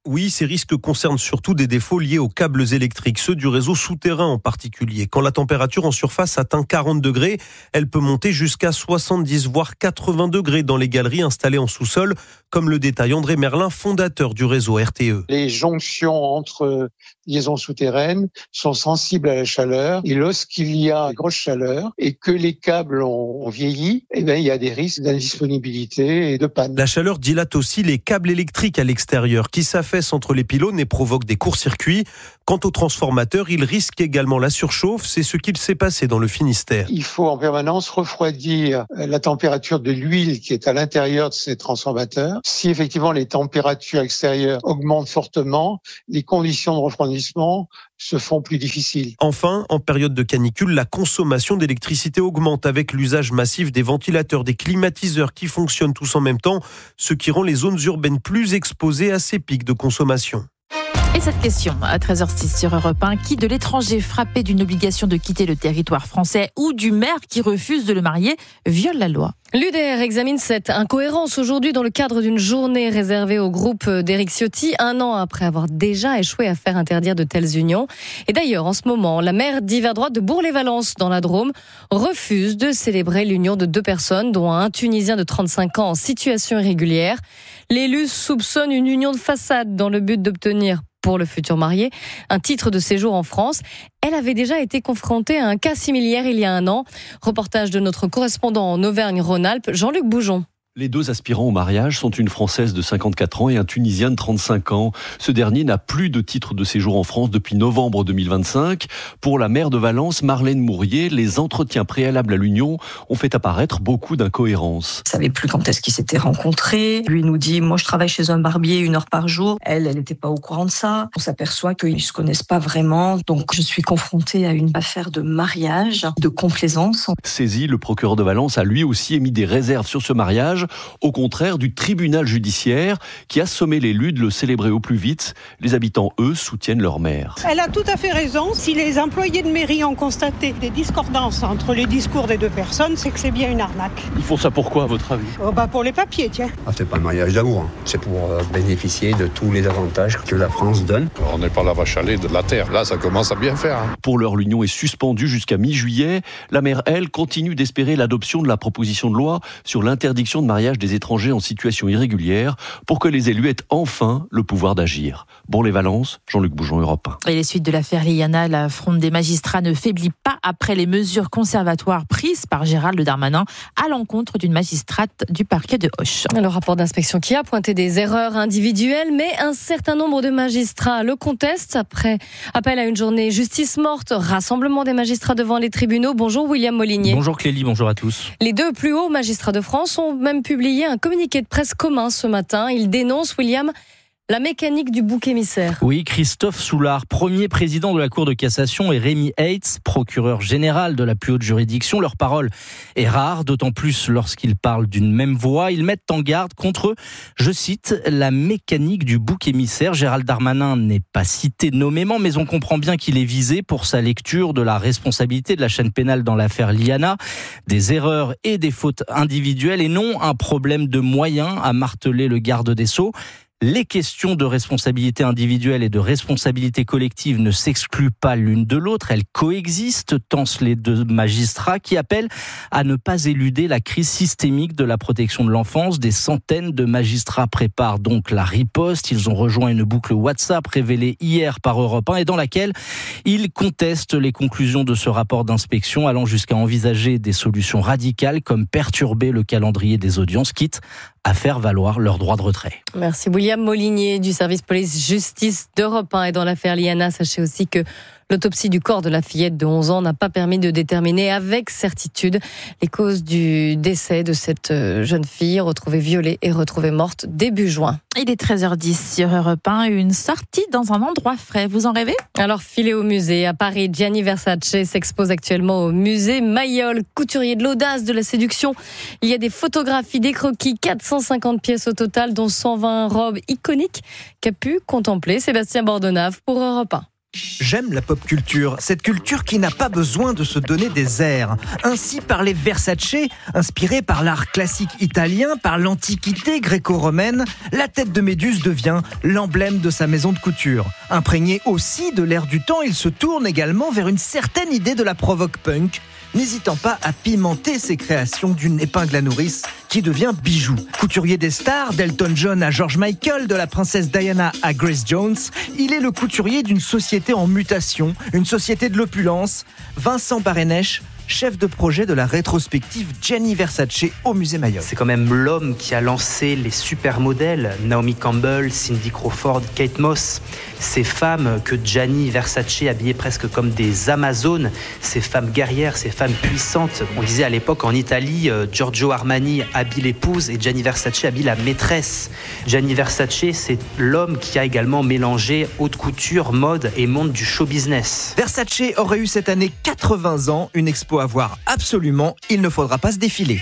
Oui, ces risques concernent surtout des défauts liés aux câbles électriques, ceux du réseau souterrain en particulier. Quand la température en surface atteint quarante degrés, elle peut monter jusqu'à soixante-dix voire quatre-vingts degrés dans les galeries installées en sous-sol, comme le détaille André Merlin, fondateur du réseau R T E. Les jonctions entre liaisons souterraines sont sensibles à la chaleur et lorsqu'il y a grosse chaleur et que les câbles ont vieilli, eh bien, il y a des risques d'indisponibilité et de panne. La chaleur dilate aussi les câbles électriques à l'extérieur qui s'affaissent entre les pylônes et provoquent des courts-circuits. Quant aux transformateurs, ils risquent également la surchauffe. C'est ce qu'il s'est passé dans le Finistère. Il faut en permanence refroidir la température de l'huile qui est à l'intérieur de ces transformateurs. Si effectivement les températures extérieures augmentent fortement, les conditions de refroidissement se font plus difficiles. Enfin, en période de canicule, la consommation d'électricité augmente avec l'usage massif des ventilateurs, des climatiseurs qui fonctionnent tous en même temps, ce qui rend les zones urbaines plus exposées à ces pics de consommation. Et cette question, à treize heures six sur Europe un, qui de l'étranger frappé d'une obligation de quitter le territoire français ou du maire qui refuse de le marier viole la loi? L'U D R examine cette incohérence aujourd'hui dans le cadre d'une journée réservée au groupe d'Éric Ciotti, un an après avoir déjà échoué à faire interdire de telles unions. Et d'ailleurs, en ce moment, la maire d'hiver droite de Bourg-les-Valences, dans la Drôme, refuse de célébrer l'union de deux personnes, dont un Tunisien de trente-cinq ans en situation irrégulière. L'élu soupçonne une union de façade dans le but d'obtenir, pour le futur marié, un titre de séjour en France. Elle avait déjà été confrontée à un cas similaire il y a un an. Reportage de notre correspondant en Auvergne-Rhône-Alpes, Jean-Luc Boujon. Les deux aspirants au mariage sont une Française de cinquante-quatre ans et un Tunisien de trente-cinq ans. Ce dernier n'a plus de titre de séjour en France depuis novembre deux mille vingt-cinq. Pour la maire de Valence, Marlène Mourier, les entretiens préalables à l'union ont fait apparaître beaucoup d'incohérences. Je ne savais plus quand est-ce qu'ils s'étaient rencontrés. Lui nous dit, moi je travaille chez un barbier une heure par jour. Elle, elle n'était pas au courant de ça. On s'aperçoit qu'ils ne se connaissent pas vraiment. Donc je suis confrontée à une affaire de mariage, de complaisance. Saisi, le procureur de Valence a lui aussi émis des réserves sur ce mariage, au contraire du tribunal judiciaire qui a sommé l'élu de le célébrer au plus vite. Les habitants, eux, soutiennent leur maire. Elle a tout à fait raison. Si les employés de mairie ont constaté des discordances entre les discours des deux personnes, c'est que c'est bien une arnaque. Ils font ça pourquoi, à votre avis ? Oh bah pour les papiers, tiens. Ah, c'est pas un mariage d'amour, hein. C'est pour euh, bénéficier de tous les avantages que la France donne. On n'est pas la vache à lait de la terre. Là, ça commence à bien faire. Hein. Pour l'heure, l'union est suspendue jusqu'à mi-juillet. La maire, elle, continue d'espérer l'adoption de la proposition de loi sur l'interdiction de mariage des étrangers en situation irrégulière pour que les élus aient enfin le pouvoir d'agir. Bourg-les-Valences, Jean-Luc Boujon, Europe un. Et les suites de l'affaire Liana, la fronde des magistrats ne faiblit pas après les mesures conservatoires prises par Gérald Darmanin à l'encontre d'une magistrate du parquet de Auch. Le rapport d'inspection qui a pointé des erreurs individuelles, mais un certain nombre de magistrats le contestent. Après appel à une journée justice morte, rassemblement des magistrats devant les tribunaux. Bonjour William Molinier. Bonjour Clélie, bonjour à tous. Les deux plus hauts magistrats de France ont même publié un communiqué de presse commun ce matin. Ils dénoncent, William, la mécanique du bouc émissaire. Oui, Christophe Soulard, premier président de la Cour de cassation, et Rémi Heitz, procureur général de la plus haute juridiction. Leur parole est rare, d'autant plus lorsqu'ils parlent d'une même voix. Ils mettent en garde contre, je cite, la mécanique du bouc émissaire. Gérald Darmanin n'est pas cité nommément, mais on comprend bien qu'il est visé pour sa lecture de la responsabilité de la chaîne pénale dans l'affaire Liana, des erreurs et des fautes individuelles et non un problème de moyens, a martelé le garde des Sceaux. Les questions de responsabilité individuelle et de responsabilité collective ne s'excluent pas l'une de l'autre, elles coexistent, tensent les deux magistrats qui appellent à ne pas éluder la crise systémique de la protection de l'enfance. Des centaines de magistrats préparent donc la riposte. Ils ont rejoint une boucle WhatsApp révélée hier par Europe un et dans laquelle ils contestent les conclusions de ce rapport d'inspection, allant jusqu'à envisager des solutions radicales comme perturber le calendrier des audiences, quitte à faire valoir leur droit de retrait. Merci William Molinier du service police-justice d'Europe un. Et dans l'affaire Liana, sachez aussi que l'autopsie du corps de la fillette de onze ans n'a pas permis de déterminer avec certitude les causes du décès de cette jeune fille retrouvée violée et retrouvée morte début juin. Il est treize heures dix sur Europe un, une sortie dans un endroit frais. Vous en rêvez ? Alors, filez au musée. À Paris, Gianni Versace s'expose actuellement au musée Mayol, couturier de l'audace, de la séduction. Il y a des photographies, des croquis, quatre cent cinquante pièces au total, dont cent vingt robes iconiques qu'a pu contempler Sébastien Bordenave pour Europe un. J'aime la pop culture, cette culture qui n'a pas besoin de se donner des airs. Ainsi parlait Versace, inspiré par l'art classique italien, par l'antiquité gréco-romaine, la tête de Méduse devient l'emblème de sa maison de couture. Imprégné aussi de l'air du temps, il se tourne également vers une certaine idée de la provoque punk, n'hésitant pas à pimenter ses créations d'une épingle à nourrice qui devient bijou. Couturier des stars, d'Elton John à George Michael, de la princesse Diana à Grace Jones, il est le couturier d'une société en mutation, une société de l'opulence. Vincent Barenèche, chef de projet de la rétrospective Gianni Versace au musée Maillot. C'est quand même l'homme qui a lancé les supermodèles, Naomi Campbell, Cindy Crawford, Kate Moss. Ces femmes que Gianni Versace habillait presque comme des Amazones, ces femmes guerrières, ces femmes puissantes. On disait à l'époque en Italie, Giorgio Armani habille l'épouse et Gianni Versace habille la maîtresse. Gianni Versace, c'est l'homme qui a également mélangé haute couture, mode et monde du show business. Versace aurait eu cette année quatre-vingts ans, une expo à voir absolument, il ne faudra pas se défiler.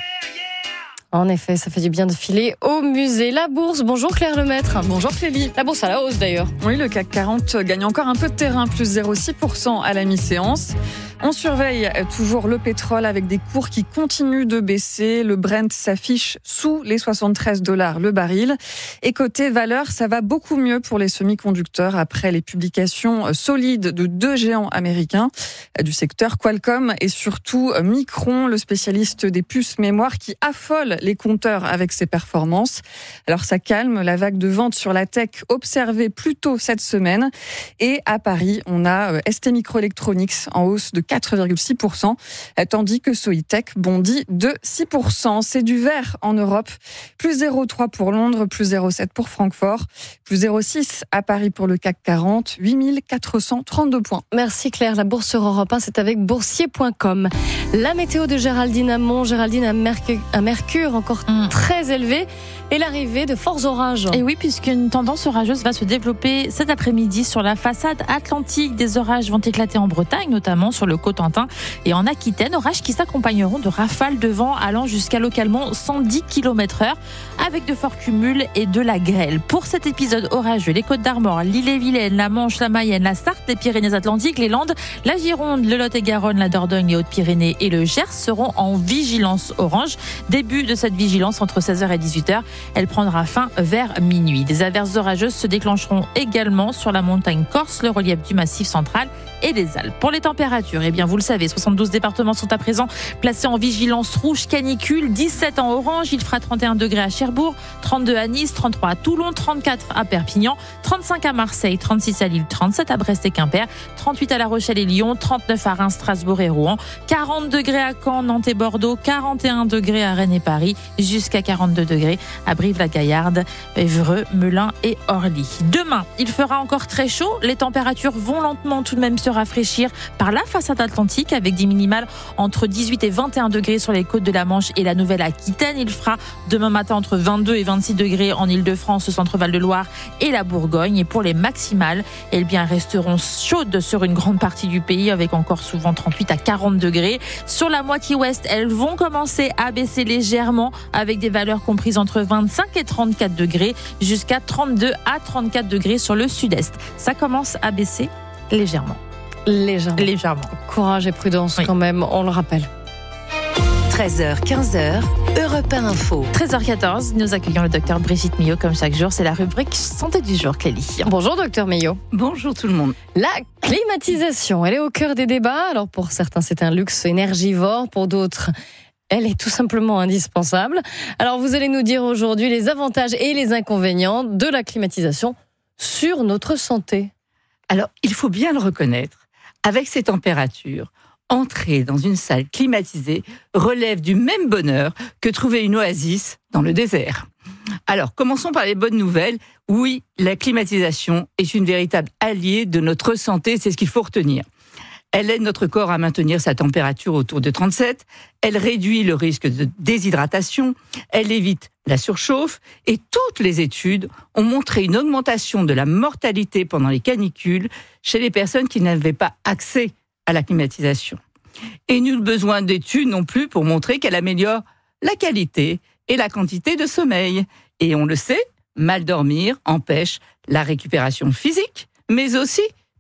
En effet, ça fait du bien de filer au musée. La bourse, bonjour Claire Lemaître. Bonjour Clélie. La bourse à la hausse d'ailleurs. Oui, le C A C quarante gagne encore un peu de terrain, plus zéro virgule six pour cent à la mi-séance. On surveille toujours le pétrole avec des cours qui continuent de baisser. Le Brent s'affiche sous les soixante-treize dollars le baril. Et côté valeur, ça va beaucoup mieux pour les semi-conducteurs après les publications solides de deux géants américains du secteur, Qualcomm et surtout Micron, le spécialiste des puces mémoire qui affole les compteurs avec ses performances. Alors ça calme la vague de vente sur la tech observée plus tôt cette semaine. Et à Paris, on a S T Microelectronics en hausse de quatre virgule six pour cent, tandis que Soitec bondit de six pour cent. C'est du vert en Europe, plus zéro virgule trois pour Londres, plus zéro virgule sept pour Francfort, plus zéro virgule six à Paris pour le C A C quarante, huit mille quatre cent trente-deux points. Merci Claire, la bourse sur Europe un, c'est avec boursier point com. La météo de Géraldine Amont, Géraldine, un mercure, un mercure encore mmh. très élevé et l'arrivée de forts orages. Et oui, puisqu'une tendance orageuse va se développer cet après-midi sur la façade atlantique. Des orages vont éclater en Bretagne, notamment sur le Cotentin et en Aquitaine. Orages qui s'accompagneront de rafales de vent allant jusqu'à localement cent dix kilomètres heure avec de forts cumuls et de la grêle. Pour cet épisode orageux, les Côtes-d'Armor, l'Ille-et-Vilaine, la Manche, la Mayenne, la Sarthe, les Pyrénées-Atlantiques, les Landes, la Gironde, le Lot-et-Garonne, la Dordogne, les Hautes-Pyrénées et le Gers seront en vigilance orange. Début de cette vigilance entre seize heures et dix-huit heures. Elle prendra fin vers minuit. Des averses orageuses se déclencheront également sur la montagne corse, le relief du Massif central et les Alpes. Pour les températures, eh bien vous le savez, soixante-douze départements sont à présent placés en vigilance rouge canicule, dix-sept en orange. Il fera trente et un degrés à Cherbourg, trente-deux à Nice, trente-trois à Toulon, trente-quatre à Perpignan, trente-cinq à Marseille, trente-six à Lille, trente-sept à Brest et Quimper, trente-huit à La Rochelle et Lyon, trente-neuf à Reims, Strasbourg et Rouen, quarante degrés à Caen, Nantes et Bordeaux, quarante et un degrés à Rennes et Paris, jusqu'à quarante-deux degrés à Brive-la-Gaillarde, Évreux, Melun et Orly. Demain, il fera encore très chaud. Les températures vont lentement tout de même se rafraîchir par la façade atlantique avec des minimales entre dix-huit et vingt et un degrés sur les côtes de la Manche et la Nouvelle-Aquitaine. Il fera demain matin entre vingt-deux et vingt-six degrés en Île-de-France, Centre-Val de Loire et la Bourgogne. Et pour les maximales, eh bien, resteront chaudes sur une grande partie du pays avec encore souvent trente-huit à quarante degrés. Sur la moitié ouest, elles vont commencer à baisser légèrement avec des valeurs comprises entre vingt-cinq et trente-quatre degrés jusqu'à trente-deux à trente-quatre degrés sur le sud-est. Ça commence à baisser légèrement. Légèrement. Légèrement. Courage et prudence oui. quand même, on le rappelle. treize heures quinze, Europe un Info. treize heures quatorze, nous accueillons le docteur Brigitte Millot comme chaque jour. C'est la rubrique Santé du jour, Clélie. Bonjour docteur Millot. Bonjour tout le monde. La climatisation, elle est au cœur des débats. Alors pour certains, c'est un luxe énergivore. Pour d'autres, elle est tout simplement indispensable. Alors vous allez nous dire aujourd'hui les avantages et les inconvénients de la climatisation sur notre santé. Alors il faut bien le reconnaître, avec ces températures, entrer dans une salle climatisée relève du même bonheur que trouver une oasis dans le désert. Alors, commençons par les bonnes nouvelles. Oui, la climatisation est une véritable alliée de notre santé, c'est ce qu'il faut retenir. Elle aide notre corps à maintenir sa température autour de trente-sept, elle réduit le risque de déshydratation, elle évite la surchauffe et toutes les études ont montré une augmentation de la mortalité pendant les canicules chez les personnes qui n'avaient pas accès à la climatisation. Et nul besoin d'études non plus pour montrer qu'elle améliore la qualité et la quantité de sommeil. Et on le sait, mal dormir empêche la récupération physique, mais aussi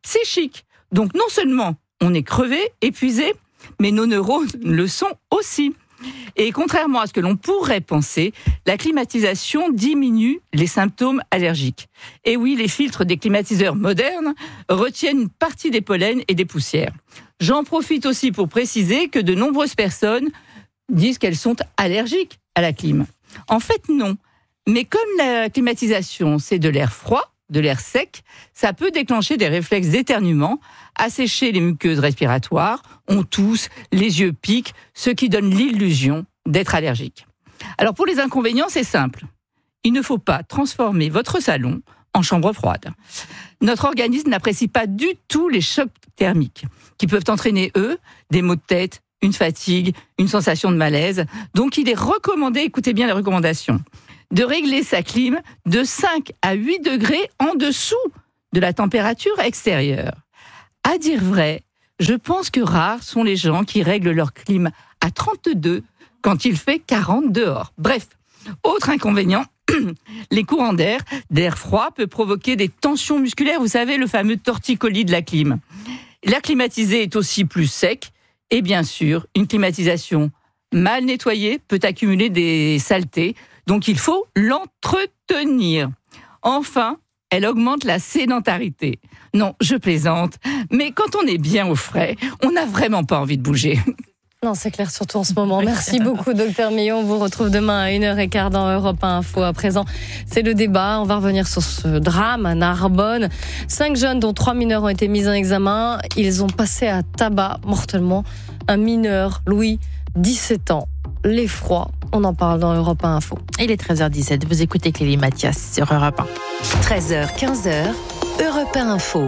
c'est chic. Donc non seulement on est crevé, épuisé, mais nos neurones le sont aussi. Et contrairement à ce que l'on pourrait penser, la climatisation diminue les symptômes allergiques. Et oui, les filtres des climatiseurs modernes retiennent une partie des pollens et des poussières. J'en profite aussi pour préciser que de nombreuses personnes disent qu'elles sont allergiques à la clim. En fait, non. Mais comme la climatisation, c'est de l'air froid, de l'air sec, ça peut déclencher des réflexes d'éternuement, assécher les muqueuses respiratoires, on tousse, les yeux piquent, ce qui donne l'illusion d'être allergique. Alors pour les inconvénients, c'est simple. Il ne faut pas transformer votre salon en chambre froide. Notre organisme n'apprécie pas du tout les chocs thermiques, qui peuvent entraîner, eux, des maux de tête, une fatigue, une sensation de malaise. Donc il est recommandé, écoutez bien les recommandations, de régler sa clim de cinq à huit degrés en dessous de la température extérieure. À dire vrai, je pense que rares sont les gens qui règlent leur clim à trente-deux quand il fait quarante dehors. Bref, autre inconvénient, les courants d'air, d'air froid peut provoquer des tensions musculaires, vous savez, le fameux torticolis de la clim. L'air climatisé est aussi plus sec et bien sûr, une climatisation mal nettoyée peut accumuler des saletés, donc il faut l'entretenir. Enfin, elle augmente la sédentarité. Non, je plaisante, mais quand on est bien au frais, on n'a vraiment pas envie de bouger. Non, c'est clair, surtout en ce moment. Merci beaucoup, docteur Millon. On vous retrouve demain à une heure quinze dans Europe un Info. À présent, c'est le débat. On va revenir sur ce drame à Narbonne. Cinq jeunes, dont trois mineurs, ont été mis en examen. Ils ont passé à tabac mortellement un mineur, Louis, dix-sept ans. L'effroi, on en parle dans Europe un Info. Il est treize heures dix-sept, vous écoutez Clélie Mathias sur Europe un. treize heures quinze, Europe un Info.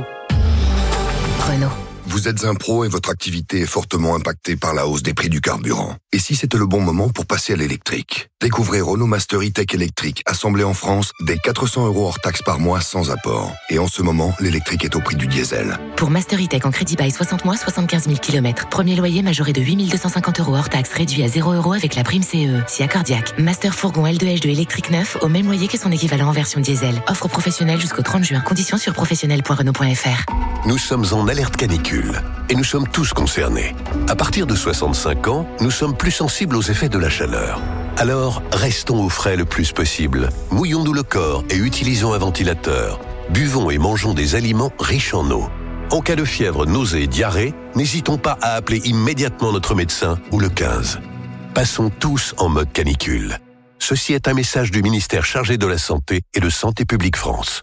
Renaud. Vous êtes un pro et votre activité est fortement impactée par la hausse des prix du carburant. Et si c'était le bon moment pour passer à l'électrique? Découvrez Renault Master E-Tech électrique, assemblé en France, dès quatre cents euros hors taxe par mois sans apport. Et en ce moment, l'électrique est au prix du diesel. Pour Master E-Tech en crédit bail soixante mois, soixante-quinze mille kilomètres. Premier loyer majoré de huit mille deux cent cinquante euros hors taxe, réduit à zéro euros avec la prime C E. Si accordiaque. Master fourgon L deux H deux électrique neuf au même loyer que son équivalent en version diesel. Offre professionnelle jusqu'au trente juin. Conditions sur professionnel point renault point f r. Nous sommes en alerte canicule. Et nous sommes tous concernés. À partir de soixante-cinq ans, nous sommes plus sensibles aux effets de la chaleur. Alors, restons au frais le plus possible. Mouillons-nous le corps et utilisons un ventilateur. Buvons et mangeons des aliments riches en eau. En cas de fièvre, nausée et diarrhée, n'hésitons pas à appeler immédiatement notre médecin ou le quinze. Passons tous en mode canicule. Ceci est un message du ministère chargé de la Santé et de Santé publique France.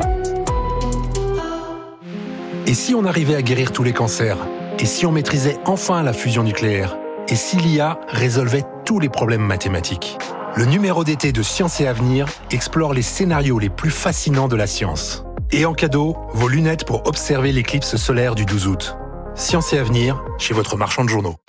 Et si on arrivait à guérir tous les cancers? Et si on maîtrisait enfin la fusion nucléaire? Et si l'I A résolvait tous les problèmes mathématiques? Le numéro d'été de Science et Avenir explore les scénarios les plus fascinants de la science. Et en cadeau, vos lunettes pour observer l'éclipse solaire du douze août. Science et Avenir, chez votre marchand de journaux.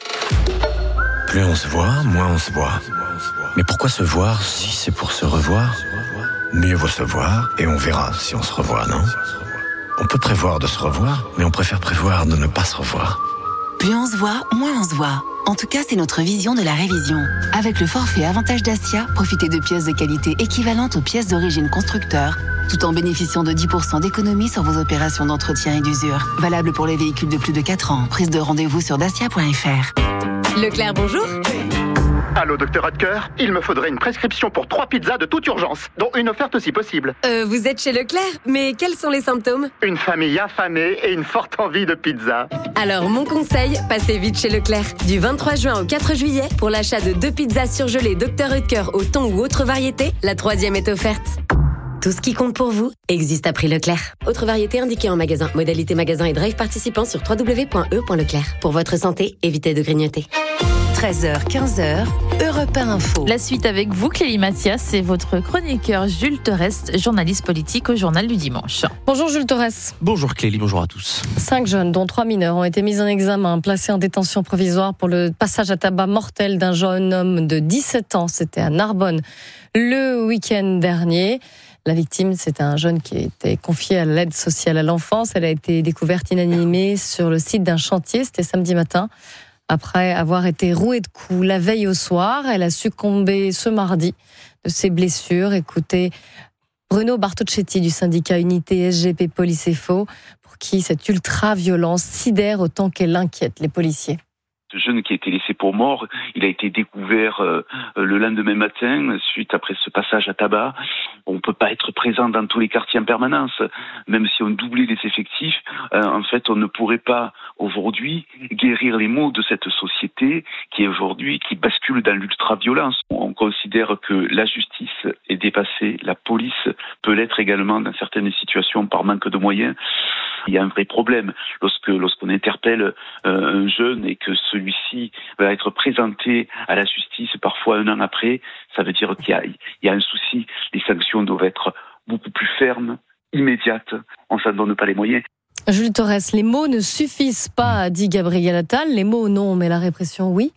Plus on se voit, moins on se voit. Mais pourquoi se voir si c'est pour se revoir? Mieux vaut se voir et on verra si on se revoit, non? On peut prévoir de se revoir, mais on préfère prévoir de ne pas se revoir. Plus on se voit, moins on se voit. En tout cas, c'est notre vision de la révision. Avec le forfait Avantage Dacia, profitez de pièces de qualité équivalentes aux pièces d'origine constructeur, tout en bénéficiant de dix pour cent d'économie sur vos opérations d'entretien et d'usure. Valable pour les véhicules de plus de quatre ans. Prise de rendez-vous sur dacia point f r. Leclerc, bonjour. Allô, docteur Hodker, il me faudrait une prescription pour trois pizzas de toute urgence, dont une offerte si possible. Euh, vous êtes chez Leclerc, mais quels sont les symptômes? Une famille affamée et une forte envie de pizza. Alors, mon conseil, passez vite chez Leclerc. Du vingt-trois juin au quatre juillet, pour l'achat de deux pizzas surgelées docteur Hodker au thon ou autre variété, la troisième est offerte. Tout ce qui compte pour vous existe à prix Leclerc. Autre variété indiquée en magasin. Modalité magasin et drive participant sur w w w point e point leclerc. Pour votre santé, évitez de grignoter. treize heures quinze, Europe un Info. La suite avec vous, Clélie Mathias, et votre chroniqueur Jules Torres, journaliste politique au Journal du Dimanche. Bonjour Jules Torres. Bonjour Clélie, bonjour à tous. Cinq jeunes, dont trois mineurs, ont été mis en examen, placés en détention provisoire pour le passage à tabac mortel d'un jeune homme de dix-sept ans. C'était à Narbonne le week-end dernier. La victime, c'est un jeune qui a été confié à l'aide sociale à l'enfance. Elle a été découverte inanimée sur le site d'un chantier. C'était samedi matin. Après avoir été rouée de coups la veille au soir, elle a succombé ce mardi de ses blessures. Écoutez Bruno Bartocchetti du syndicat Unité S G P Police et Faux pour qui cette ultra-violence sidère autant qu'elle inquiète les policiers. Ce jeune qui a été laissé pour mort, il a été découvert euh, le lendemain matin, suite après ce passage à tabac. On ne peut pas être présent dans tous les quartiers en permanence. Même si on doublait les effectifs, euh, en fait, on ne pourrait pas aujourd'hui guérir les maux de cette société qui est aujourd'hui, qui bascule dans l'ultra-violence. On considère que la justice est dépassée, la police peut l'être également dans certaines situations par manque de moyens. Il y a un vrai problème lorsque lorsqu'on interpelle euh, un jeune et que celui-ci va être présenté à la justice parfois un an après, ça veut dire qu'il y a, il y a un souci. Les sanctions doivent être beaucoup plus fermes, immédiates. On ne s'en donne pas les moyens. Jules Torres, les mots ne suffisent pas, dit Gabriel Attal. Les mots non, mais la répression oui.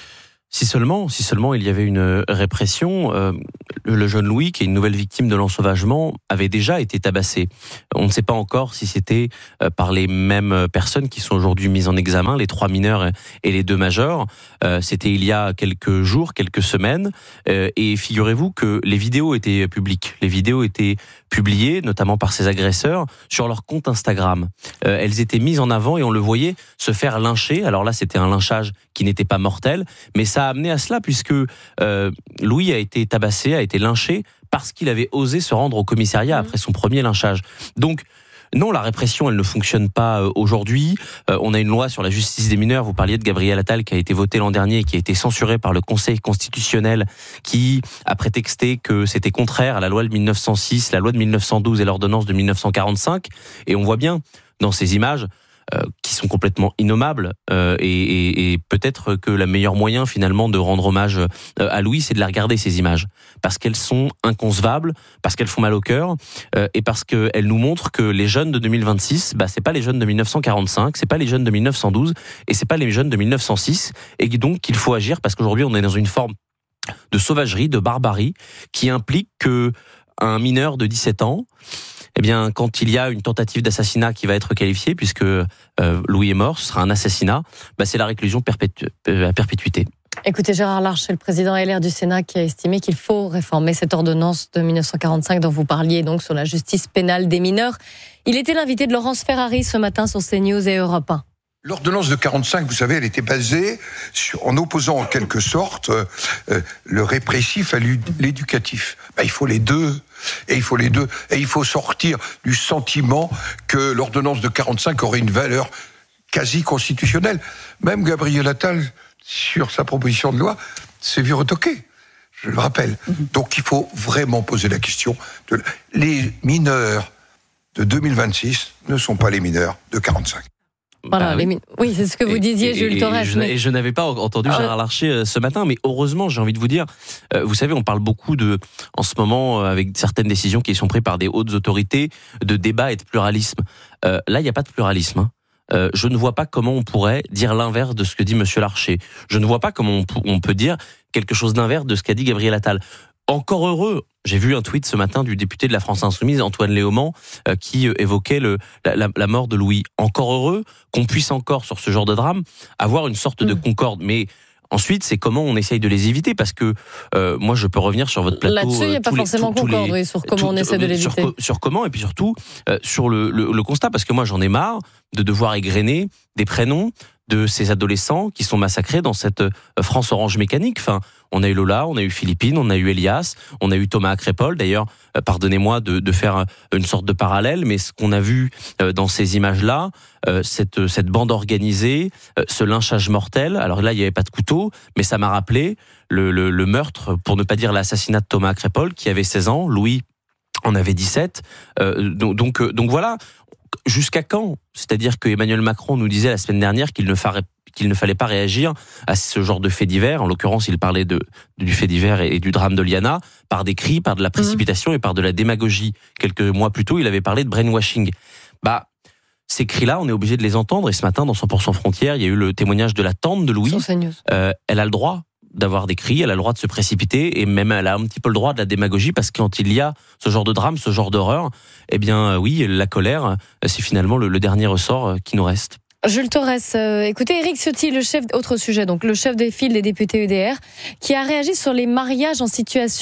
Si seulement, si seulement il y avait une répression, euh, le jeune Louis, qui est une nouvelle victime de l'ensauvagement, avait déjà été tabassé. On ne sait pas encore si c'était euh, par les mêmes personnes qui sont aujourd'hui mises en examen, les trois mineurs et les deux majeurs. Euh, c'était il y a quelques jours, quelques semaines, euh, et figurez-vous que les vidéos étaient publiques. Les vidéos étaient publiées, notamment par ces agresseurs, sur leur compte Instagram. Euh, elles étaient mises en avant et on le voyait se faire lyncher. Alors là, c'était un lynchage qui n'était pas mortel, mais ça a amené à cela puisque euh, Louis a été tabassé, a été lynché parce qu'il avait osé se rendre au commissariat après son premier lynchage. Donc non, la répression, elle ne fonctionne pas aujourd'hui. Euh, on a une loi sur la justice des mineurs. Vous parliez de Gabriel Attal qui a été votée l'an dernier et qui a été censurée par le Conseil constitutionnel qui a prétexté que c'était contraire à la loi de mille neuf cent six, la loi de mille neuf cent douze et l'ordonnance de mille neuf cent quarante-cinq. Et on voit bien dans ces images Euh, qui sont complètement innommables euh, et, et, et peut-être que le meilleur moyen finalement de rendre hommage euh, à Louis, c'est de la regarder ces images parce qu'elles sont inconcevables, parce qu'elles font mal au cœur euh, et parce qu'elles nous montrent que les jeunes de deux mille vingt-six, bah, c'est pas les jeunes de mille neuf cent quarante-cinq, c'est pas les jeunes de mille neuf cent douze et c'est pas les jeunes de mille neuf cent six et donc qu'il faut agir parce qu'aujourd'hui on est dans une forme de sauvagerie, de barbarie qui implique que un mineur de dix-sept ans, eh bien, quand il y a une tentative d'assassinat qui va être qualifiée, puisque euh, Louis est mort, ce sera un assassinat, bah, c'est la réclusion perpétu- à perpétuité. Écoutez, Gérard Larcher, le président L R du Sénat, qui a estimé qu'il faut réformer cette ordonnance de mille neuf cent quarante-cinq dont vous parliez, donc sur la justice pénale des mineurs. Il était l'invité de Laurence Ferrari ce matin sur CNews et Europe un. L'ordonnance de quarante-cinq, vous savez, elle était basée sur, en opposant en quelque sorte euh, le répressif à l'éducatif. Ben, il faut les deux, et il faut les deux, et il faut sortir du sentiment que l'ordonnance de quarante-cinq aurait une valeur quasi constitutionnelle. Même Gabriel Attal, sur sa proposition de loi, s'est vu retoquer. Je le rappelle. Donc il faut vraiment poser la question de les mineurs de deux mille vingt-six ne sont pas les mineurs de quarante-cinq. Voilà, bah oui. les... oui, c'est ce que vous et, disiez, et, Jules Torres. Et je, mais... et je n'avais pas entendu ah, Gérard Larcher euh, ce matin, mais heureusement, j'ai envie de vous dire, euh, vous savez, on parle beaucoup de, en ce moment, euh, avec certaines décisions qui sont prises par des hautes autorités, de débat et de pluralisme. Euh, là, il n'y a pas de pluralisme. Hein. Euh, je ne vois pas comment on pourrait dire l'inverse de ce que dit Monsieur Larcher. Je ne vois pas comment on, p- on peut dire quelque chose d'inverse de ce qu'a dit Gabriel Attal. Encore heureux, j'ai vu un tweet ce matin du député de la France Insoumise, Antoine Léaumont, euh, qui euh, évoquait le, la, la, la mort de Louis. Encore heureux qu'on puisse encore, sur ce genre de drame, avoir une sorte mmh. de concorde. Mais ensuite, c'est comment on essaye de les éviter, parce que euh, moi, je peux revenir sur votre plateau. Là-dessus, il n'y a pas les, forcément tous, concorde les, oui, sur comment tout, on essaie de l'éviter. Sur, sur comment, et puis surtout, euh, sur le, le, le constat, parce que moi, j'en ai marre de devoir égrener des prénoms de ces adolescents qui sont massacrés dans cette France orange mécanique. Enfin, on a eu Lola, on a eu Philippine, on a eu Elias, on a eu Thomas Crépol. D'ailleurs, euh, pardonnez-moi de, de faire une sorte de parallèle, mais ce qu'on a vu euh, dans ces images-là, euh, cette, cette bande organisée, euh, ce lynchage mortel. Alors là, il n'y avait pas de couteau, mais ça m'a rappelé le, le, le meurtre, pour ne pas dire l'assassinat de Thomas Crépol, qui avait seize ans. Louis en avait dix-sept. Euh, donc, donc, donc voilà. Jusqu'à quand ? C'est-à-dire que Emmanuel Macron nous disait la semaine dernière qu'il ne, farait, qu'il ne fallait pas réagir à ce genre de fait divers. En l'occurrence, il parlait de, du fait divers et, et du drame de Liana, par des cris, par de la précipitation et par de la démagogie. Quelques mois plus tôt, il avait parlé de brainwashing. Bah, ces cris-là, on est obligé de les entendre. Et ce matin, dans cent pour cent Frontières, il y a eu le témoignage de la tante de Louis. Euh, elle a le droit d'avoir des cris, elle a le droit de se précipiter et même elle a un petit peu le droit de la démagogie parce que quand il y a ce genre de drame, ce genre d'horreur, eh bien oui, la colère, c'est finalement le, le dernier ressort qui nous reste. Jules Torres, euh, écoutez, Éric Ciotti, le chef, autre sujet, donc le chef des files des députés U D R, qui a réagi sur les mariages en situation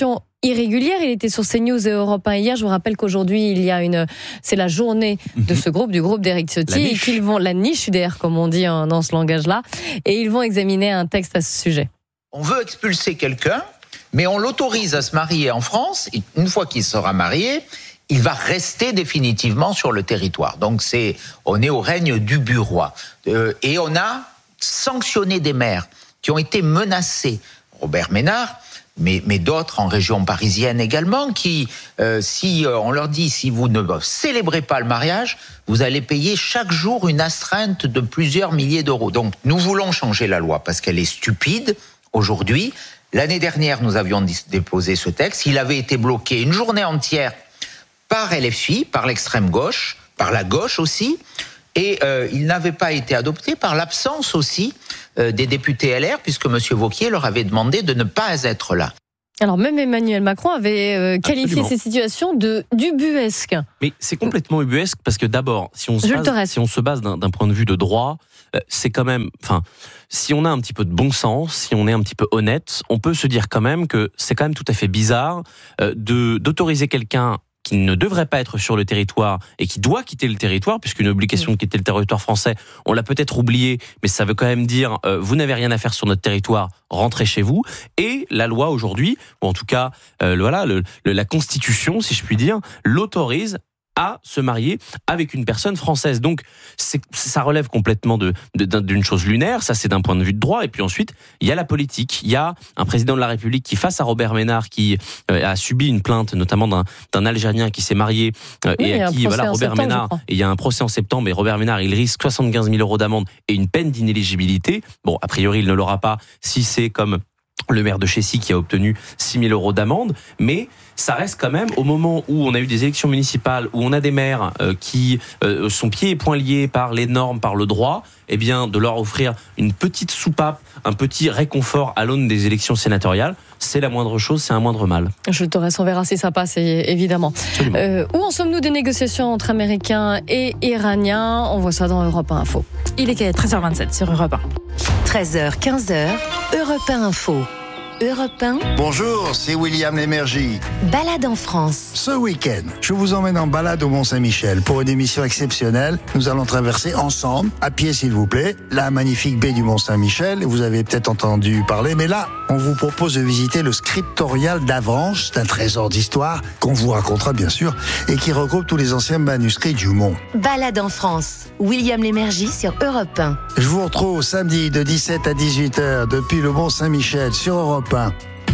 irrégulière. Il était sur CNews et Europe un hier. Je vous rappelle qu'aujourd'hui, il y a une, c'est la journée de ce groupe, du groupe d'Éric Ciotti, et qu'ils vont, la niche U D R, comme on dit hein, dans ce langage-là, et ils vont examiner un texte à ce sujet. On veut expulser quelqu'un, mais on l'autorise à se marier en France. Et une fois qu'il sera marié, il va rester définitivement sur le territoire. Donc c'est, on est au règne du bureau. Euh, et on a sanctionné des maires qui ont été menacés. Robert Ménard, mais, mais d'autres en région parisienne également, qui, euh, si euh, on leur dit, si vous ne célébrez pas le mariage, vous allez payer chaque jour une astreinte de plusieurs milliers d'euros. Donc nous voulons changer la loi parce qu'elle est stupide aujourd'hui. L'année dernière, nous avions déposé ce texte. Il avait été bloqué une journée entière par L F I, par l'extrême gauche, par la gauche aussi, et euh, il n'avait pas été adopté par l'absence aussi euh, des députés L R, puisque M. Wauquiez leur avait demandé de ne pas être là. Alors même Emmanuel Macron avait euh, qualifié Absolument. ces situations de d'ubuesques. Mais c'est complètement ubuesque parce que d'abord, si on se base, si on se base d'un, d'un point de vue de droit, euh, c'est quand même, enfin, si on a un petit peu de bon sens, si on est un petit peu honnête, on peut se dire quand même que c'est quand même tout à fait bizarre euh, de d'autoriser quelqu'un qui ne devrait pas être sur le territoire et qui doit quitter le territoire, puisqu'une obligation de quitter le territoire français, on l'a peut-être oublié, mais ça veut quand même dire euh, vous n'avez rien à faire sur notre territoire, rentrez chez vous. Et la loi aujourd'hui, ou en tout cas, euh, voilà, le, le, la Constitution, si je puis dire, l'autorise à se marier avec une personne française. Donc, c'est, ça relève complètement de, de, d'une chose lunaire, ça c'est d'un point de vue de droit, et puis ensuite, il y a la politique, il y a un président de la République qui, face à Robert Ménard, qui euh, a subi une plainte, notamment d'un, d'un Algérien qui s'est marié, euh, oui, et à qui, voilà, Robert septembre, Ménard, et il y a un procès en septembre, et Robert Ménard, il risque soixante-quinze mille euros d'amende et une peine d'inéligibilité. Bon, a priori, il ne l'aura pas si c'est comme le maire de Chécy qui a obtenu six mille euros d'amende, mais ça reste quand même, au moment où on a eu des élections municipales, où on a des maires euh, qui euh, sont pieds et poings liés par les normes, par le droit, eh bien, de leur offrir une petite soupape, un petit réconfort à l'aune des élections sénatoriales, c'est la moindre chose, c'est un moindre mal. Je te reste, on verra si ça passe, évidemment. Euh, où en sommes-nous des négociations entre Américains et Iraniens ? On voit ça dans Europe un Info. Il est treize heures vingt-sept sur Europe un. treize heures, quinze heures, Europe un Info. Europe un. Bonjour, c'est William Lémergie. Balade en France. Ce week-end, je vous emmène en balade au Mont-Saint-Michel pour une émission exceptionnelle. Nous allons traverser ensemble, à pied s'il vous plaît, la magnifique baie du Mont-Saint-Michel. Vous avez peut-être entendu parler, mais là, on vous propose de visiter le scriptorial d'Avranches. C'est un trésor d'histoire qu'on vous racontera bien sûr et qui regroupe tous les anciens manuscrits du Mont. Balade en France. William Lémergie sur Europe un. Je vous retrouve samedi de dix-sept à dix-huit heures depuis le Mont-Saint-Michel sur Europe un.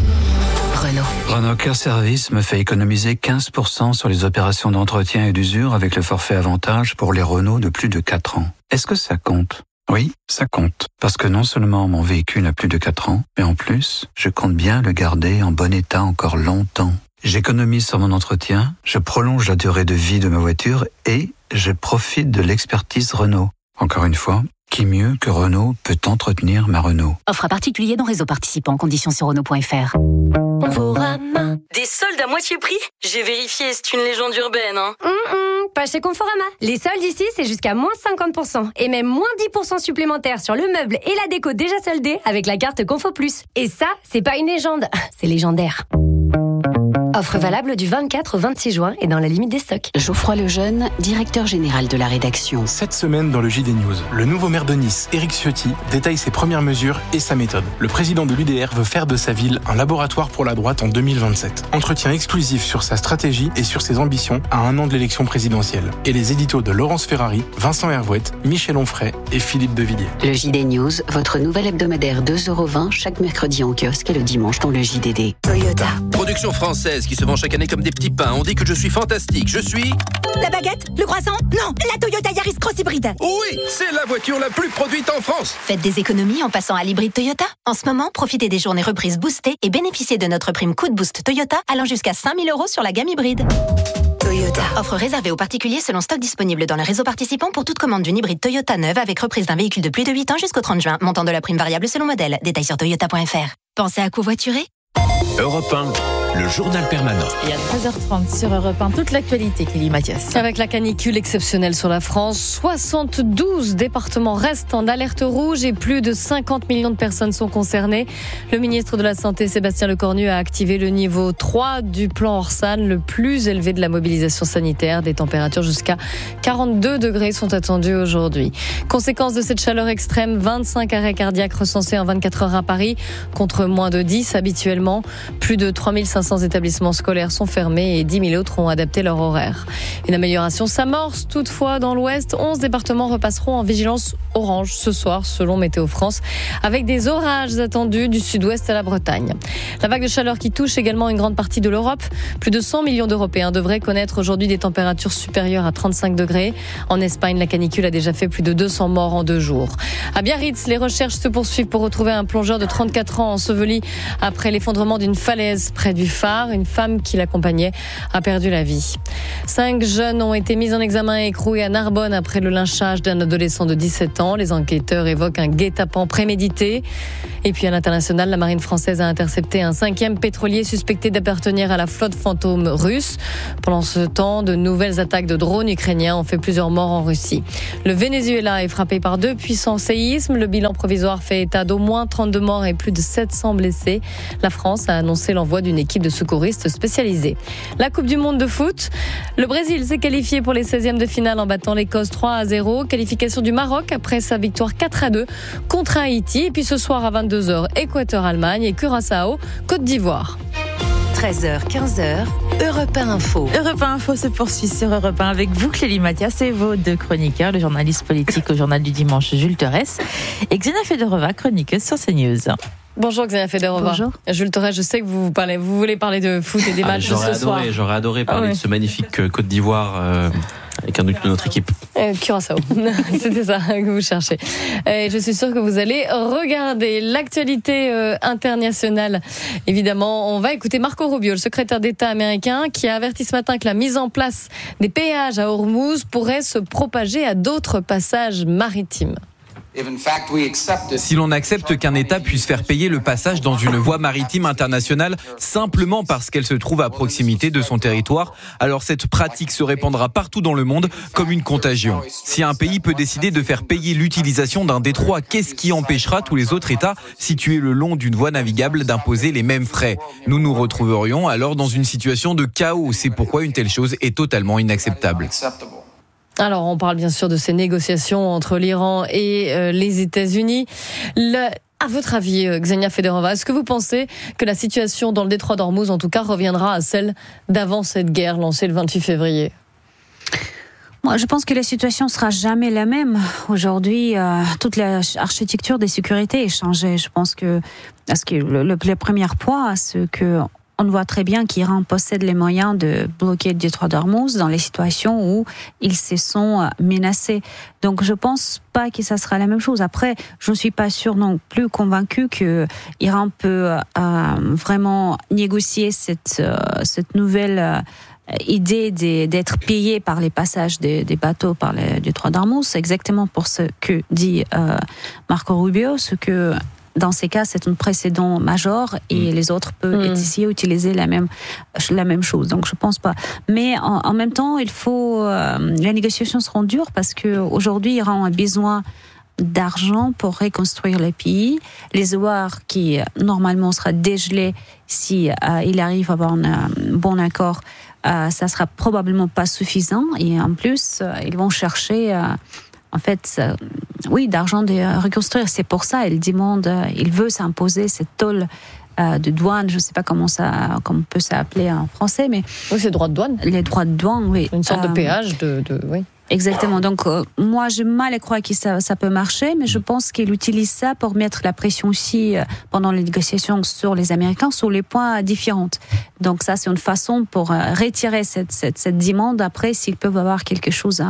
Renault. Renault Cœur Service me fait économiser quinze pour cent sur les opérations d'entretien et d'usure avec le forfait avantage pour les Renault de plus de quatre ans. Est-ce que ça compte ? Oui, ça compte. Parce que non seulement mon véhicule a plus de quatre ans, mais en plus, je compte bien le garder en bon état encore longtemps. J'économise sur mon entretien, je prolonge la durée de vie de ma voiture et je profite de l'expertise Renault. Encore une fois, qui mieux que Renault peut entretenir ma Renault ? Offre à particulier dans réseau participant. Conditions sur Renault point F R. Conforama. Des soldes à moitié prix ? J'ai vérifié, c'est une légende urbaine. Hein. Mm-mm, pas chez Conforama. Les soldes ici, c'est jusqu'à moins cinquante pour cent. Et même moins dix pour cent supplémentaires sur le meuble et la déco déjà soldés avec la carte Confo Plus. Et ça, c'est pas une légende, c'est légendaire. Offre valable du vingt-quatre au vingt-six juin et dans la limite des stocks. Geoffroy Lejeune, directeur général de la rédaction. Cette semaine dans le J D News, le nouveau maire de Nice, Éric Ciotti, détaille ses premières mesures et sa méthode. Le président de l'U D R veut faire de sa ville un laboratoire pour la droite en deux mille vingt-sept. Entretien exclusif sur sa stratégie et sur ses ambitions à un an de l'élection présidentielle. Et les éditos de Laurence Ferrari, Vincent Hervouette, Michel Onfray et Philippe Devilliers. Le J D News, votre nouvel hebdomadaire deux euros vingt chaque mercredi en kiosque et le dimanche dans le J D D. Toyota. Production française qui se vend chaque année comme des petits pains. On dit que je suis fantastique. Je suis... La baguette? Le croissant? Non, la Toyota Yaris Cross Hybride. Oui, c'est la voiture la plus produite en France. Faites des économies en passant à l'hybride Toyota. En ce moment, profitez des journées reprises boostées et bénéficiez de notre prime coup de boost Toyota allant jusqu'à cinq mille euros sur la gamme hybride. Toyota. Offre réservée aux particuliers selon stock disponible dans le réseau participant pour toute commande d'une hybride Toyota neuve avec reprise d'un véhicule de plus de huit ans jusqu'au trente juin. Montant de la prime variable selon modèle. Détails sur toyota point F R. Pensez à covoiturer? Europe un. le journal permanent. Et à treize heures trente sur Europe un, toute l'actualité, Kelly Mathias. Avec la canicule exceptionnelle sur la France, soixante-douze départements restent en alerte rouge et plus de cinquante millions de personnes sont concernées. Le ministre de la Santé, Sébastien Lecornu, a activé le niveau trois du plan Orsan, le plus élevé de la mobilisation sanitaire. Des températures jusqu'à quarante-deux degrés sont attendues aujourd'hui. Conséquence de cette chaleur extrême, vingt-cinq arrêts cardiaques recensés en vingt-quatre heures à Paris, contre moins de dix habituellement. Plus de trois mille cinq cents établissements scolaires sont fermés et dix mille autres ont adapté leur horaire. Une amélioration s'amorce toutefois dans l'Ouest. onze départements repasseront en vigilance orange ce soir, selon Météo France, avec des orages attendus du sud-ouest à la Bretagne. La vague de chaleur qui touche également une grande partie de l'Europe. Plus de cent millions d'Européens devraient connaître aujourd'hui des températures supérieures à trente-cinq degrés. En Espagne, la canicule a déjà fait plus de deux cents morts en deux jours. À Biarritz, les recherches se poursuivent pour retrouver un plongeur de trente-quatre ans enseveli après l'effondrement d'une falaise près du phare. Une femme qui l'accompagnait a perdu la vie. Cinq jeunes ont été mis en examen et écroués à Narbonne après le lynchage d'un adolescent de dix-sept ans. Les enquêteurs évoquent un guet-apens prémédité. Et puis à l'international, la marine française a intercepté un cinquième pétrolier suspecté d'appartenir à la flotte fantôme russe. Pendant ce temps, de nouvelles attaques de drones ukrainiens ont fait plusieurs morts en Russie. Le Venezuela est frappé par deux puissants séismes. Le bilan provisoire fait état d'au moins trente-deux morts et plus de sept cents blessés. La France a annoncé l'envoi d'une équipe de secouristes spécialisée. La Coupe du Monde de foot. Le Brésil s'est qualifié pour les seizièmes de finale en battant l'Écosse trois à zéro. Qualification du Maroc après sa victoire quatre à deux contre Haïti. Et puis ce soir à vingt-deux heures, Équateur-Allemagne et Curaçao, Côte d'Ivoire. treize heures, quinze heures, Europe un Info. Europe un Info se poursuit sur Europe un avec vous, Clélie Mathias, et vos deux chroniqueurs, le journaliste politique au Journal du Dimanche, Jules Torres, et Xenia Fedorova, chroniqueuse sur CNews. Bonjour Xenia Fedorova. Bonjour. Jules Torres, je sais que vous, parlez, vous voulez parler de foot et des ah, matchs de ce adoré, soir. J'aurais adoré parler ah ouais. de ce magnifique Côte d'Ivoire euh, avec un autre de notre équipe. Euh, Curaçao, c'était ça que vous cherchez. Et je suis sûre que vous allez regarder l'actualité euh, internationale. Évidemment, on va écouter Marco Rubio, le secrétaire d'État américain, qui a averti ce matin que la mise en place des péages à Ormuz pourrait se propager à d'autres passages maritimes. Si l'on accepte qu'un État puisse faire payer le passage dans une voie maritime internationale simplement parce qu'elle se trouve à proximité de son territoire, alors cette pratique se répandra partout dans le monde comme une contagion. Si un pays peut décider de faire payer l'utilisation d'un détroit, qu'est-ce qui empêchera tous les autres États situés le long d'une voie navigable d'imposer les mêmes frais ? Nous nous retrouverions alors dans une situation de chaos. C'est pourquoi une telle chose est totalement inacceptable. Alors, on parle bien sûr de ces négociations entre l'Iran et euh, les États-Unis. Le, à votre avis, Xenia Fedorova, est-ce que vous pensez que la situation dans le détroit d'Ormuz, en tout cas, reviendra à celle d'avant cette guerre lancée le vingt-huit février ? Moi, je pense que la situation sera jamais la même. Aujourd'hui, euh, toute l'architecture des sécurités est changée. Je pense que, parce que le, le, le premier point, c'est que on voit très bien qu'Iran possède les moyens de bloquer le détroit d'Ormuz dans les situations où ils se sont menacés. Donc, je pense pas que ça sera la même chose. Après, je ne suis pas sûre non plus convaincue que Iran peut euh, vraiment négocier cette, euh, cette nouvelle euh, idée d'être payé par les passages des, des bateaux par le détroit d'Ormuz. C'est exactement pour ce que dit euh, Marco Rubio, ce que dans ces cas, c'est un précédent majeur et mmh. les autres peuvent mmh. ici utiliser la même, la même chose. Donc, je ne pense pas. Mais en, en même temps, il faut, euh, les négociations seront dures parce qu'aujourd'hui, l'Iran a besoin d'argent pour reconstruire le pays. Les ouars qui, normalement, sera dégelé si euh, il arrive à avoir un, un bon accord, euh, ça ne sera probablement pas suffisant. Et en plus, euh, ils vont chercher... Euh, En fait, euh, oui, d'argent de reconstruire. C'est pour ça, il demande, euh, il veut s'imposer cette tôle euh, de douane. Je ne sais pas comment ça, comment on peut s'appeler en français, mais oui, c'est droits de douane. Les droits de douane, oui. Une sorte euh, de péage, de, de oui. Exactement. Donc, euh, moi, j'ai mal à croire que ça, ça peut marcher, mais je pense qu'il utilise ça pour mettre la pression aussi euh, pendant les négociations sur les Américains sur les points différents. Donc, ça, c'est une façon pour euh, retirer cette, cette, cette demande. Après, s'ils peuvent avoir quelque chose à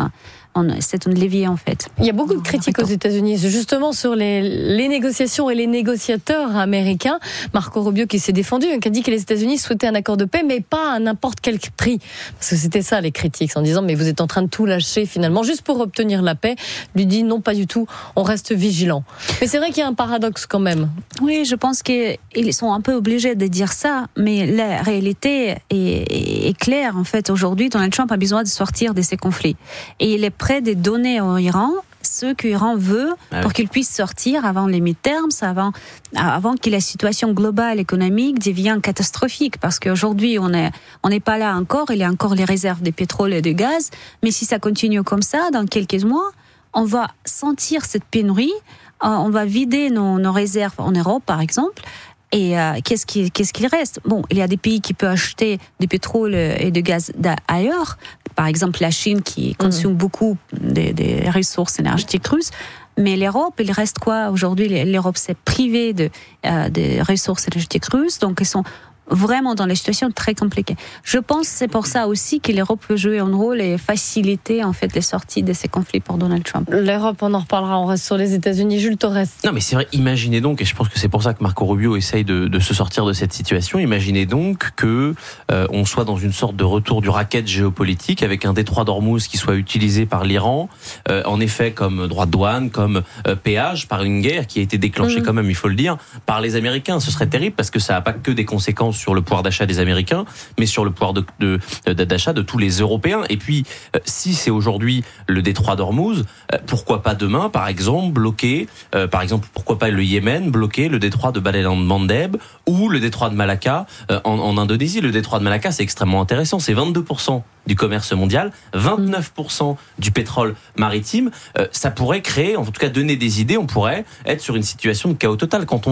on, c'est un levier en fait. Il y a beaucoup de critiques aux États-Unis, justement sur les, les négociations et les négociateurs américains. Marco Rubio qui s'est défendu, qui a dit que les États-Unis souhaitaient un accord de paix, mais pas à n'importe quel prix. Parce que c'était ça les critiques, en disant mais vous êtes en train de tout lâcher finalement juste pour obtenir la paix. Lui dit non, pas du tout, on reste vigilant. Mais c'est vrai qu'il y a un paradoxe quand même. Oui, je pense qu'ils sont un peu obligés de dire ça, mais la réalité est, est, est claire. En fait, aujourd'hui, Donald Trump a besoin de sortir de ces conflits. Et il est prêt de donner au Iran ce que l'Iran veut pour ah qu'il puisse sortir avant les midterms, avant, avant que la situation globale économique devienne catastrophique. Parce qu'aujourd'hui, on n'est on n'est pas là encore, il y a encore les réserves de pétrole et de gaz. Mais si ça continue comme ça, dans quelques mois, on va sentir cette pénurie, on va vider nos, nos réserves en Europe, par exemple. Et euh, qu'est-ce, qui, qu'est-ce qu'il reste ? Bon, il y a des pays qui peuvent acheter du pétrole et du gaz ailleurs. Par exemple, la Chine qui consomme mmh. beaucoup des, des ressources énergétiques russes. Mais l'Europe, il reste quoi aujourd'hui ? L'Europe s'est privée de, euh, des ressources énergétiques russes. Donc, ils sont vraiment dans des situations très compliquées. Je pense que c'est pour ça aussi que l'Europe peut jouer un rôle et faciliter en fait les sorties de ces conflits pour Donald Trump. L'Europe, on en reparlera, on reste sur les États-Unis. Jules Torres. Non mais c'est vrai, imaginez donc, et je pense que c'est pour ça que Marco Rubio essaye de, de se sortir de cette situation, imaginez donc que euh, on soit dans une sorte de retour du racket géopolitique avec un détroit d'Ormuz qui soit utilisé par l'Iran, euh, en effet comme droit de douane, comme euh, péage, par une guerre qui a été déclenchée mmh. quand même, il faut le dire, par les Américains. Ce serait terrible parce que ça n'a pas que des conséquences sur le pouvoir d'achat des Américains, mais sur le pouvoir de, de, d'achat de tous les Européens. Et puis, euh, si c'est aujourd'hui le détroit d'Ormuz, euh, pourquoi pas demain, par exemple, bloquer, euh, par exemple, pourquoi pas le Yémen, bloquer le détroit de Bab el-Mandeb ou le détroit de Malacca euh, en, en Indonésie. Le détroit de Malacca, c'est extrêmement intéressant. C'est vingt-deux pour cent du commerce mondial, vingt-neuf pour cent du pétrole maritime. Euh, ça pourrait créer, en tout cas donner des idées, on pourrait être sur une situation de chaos total. Quand on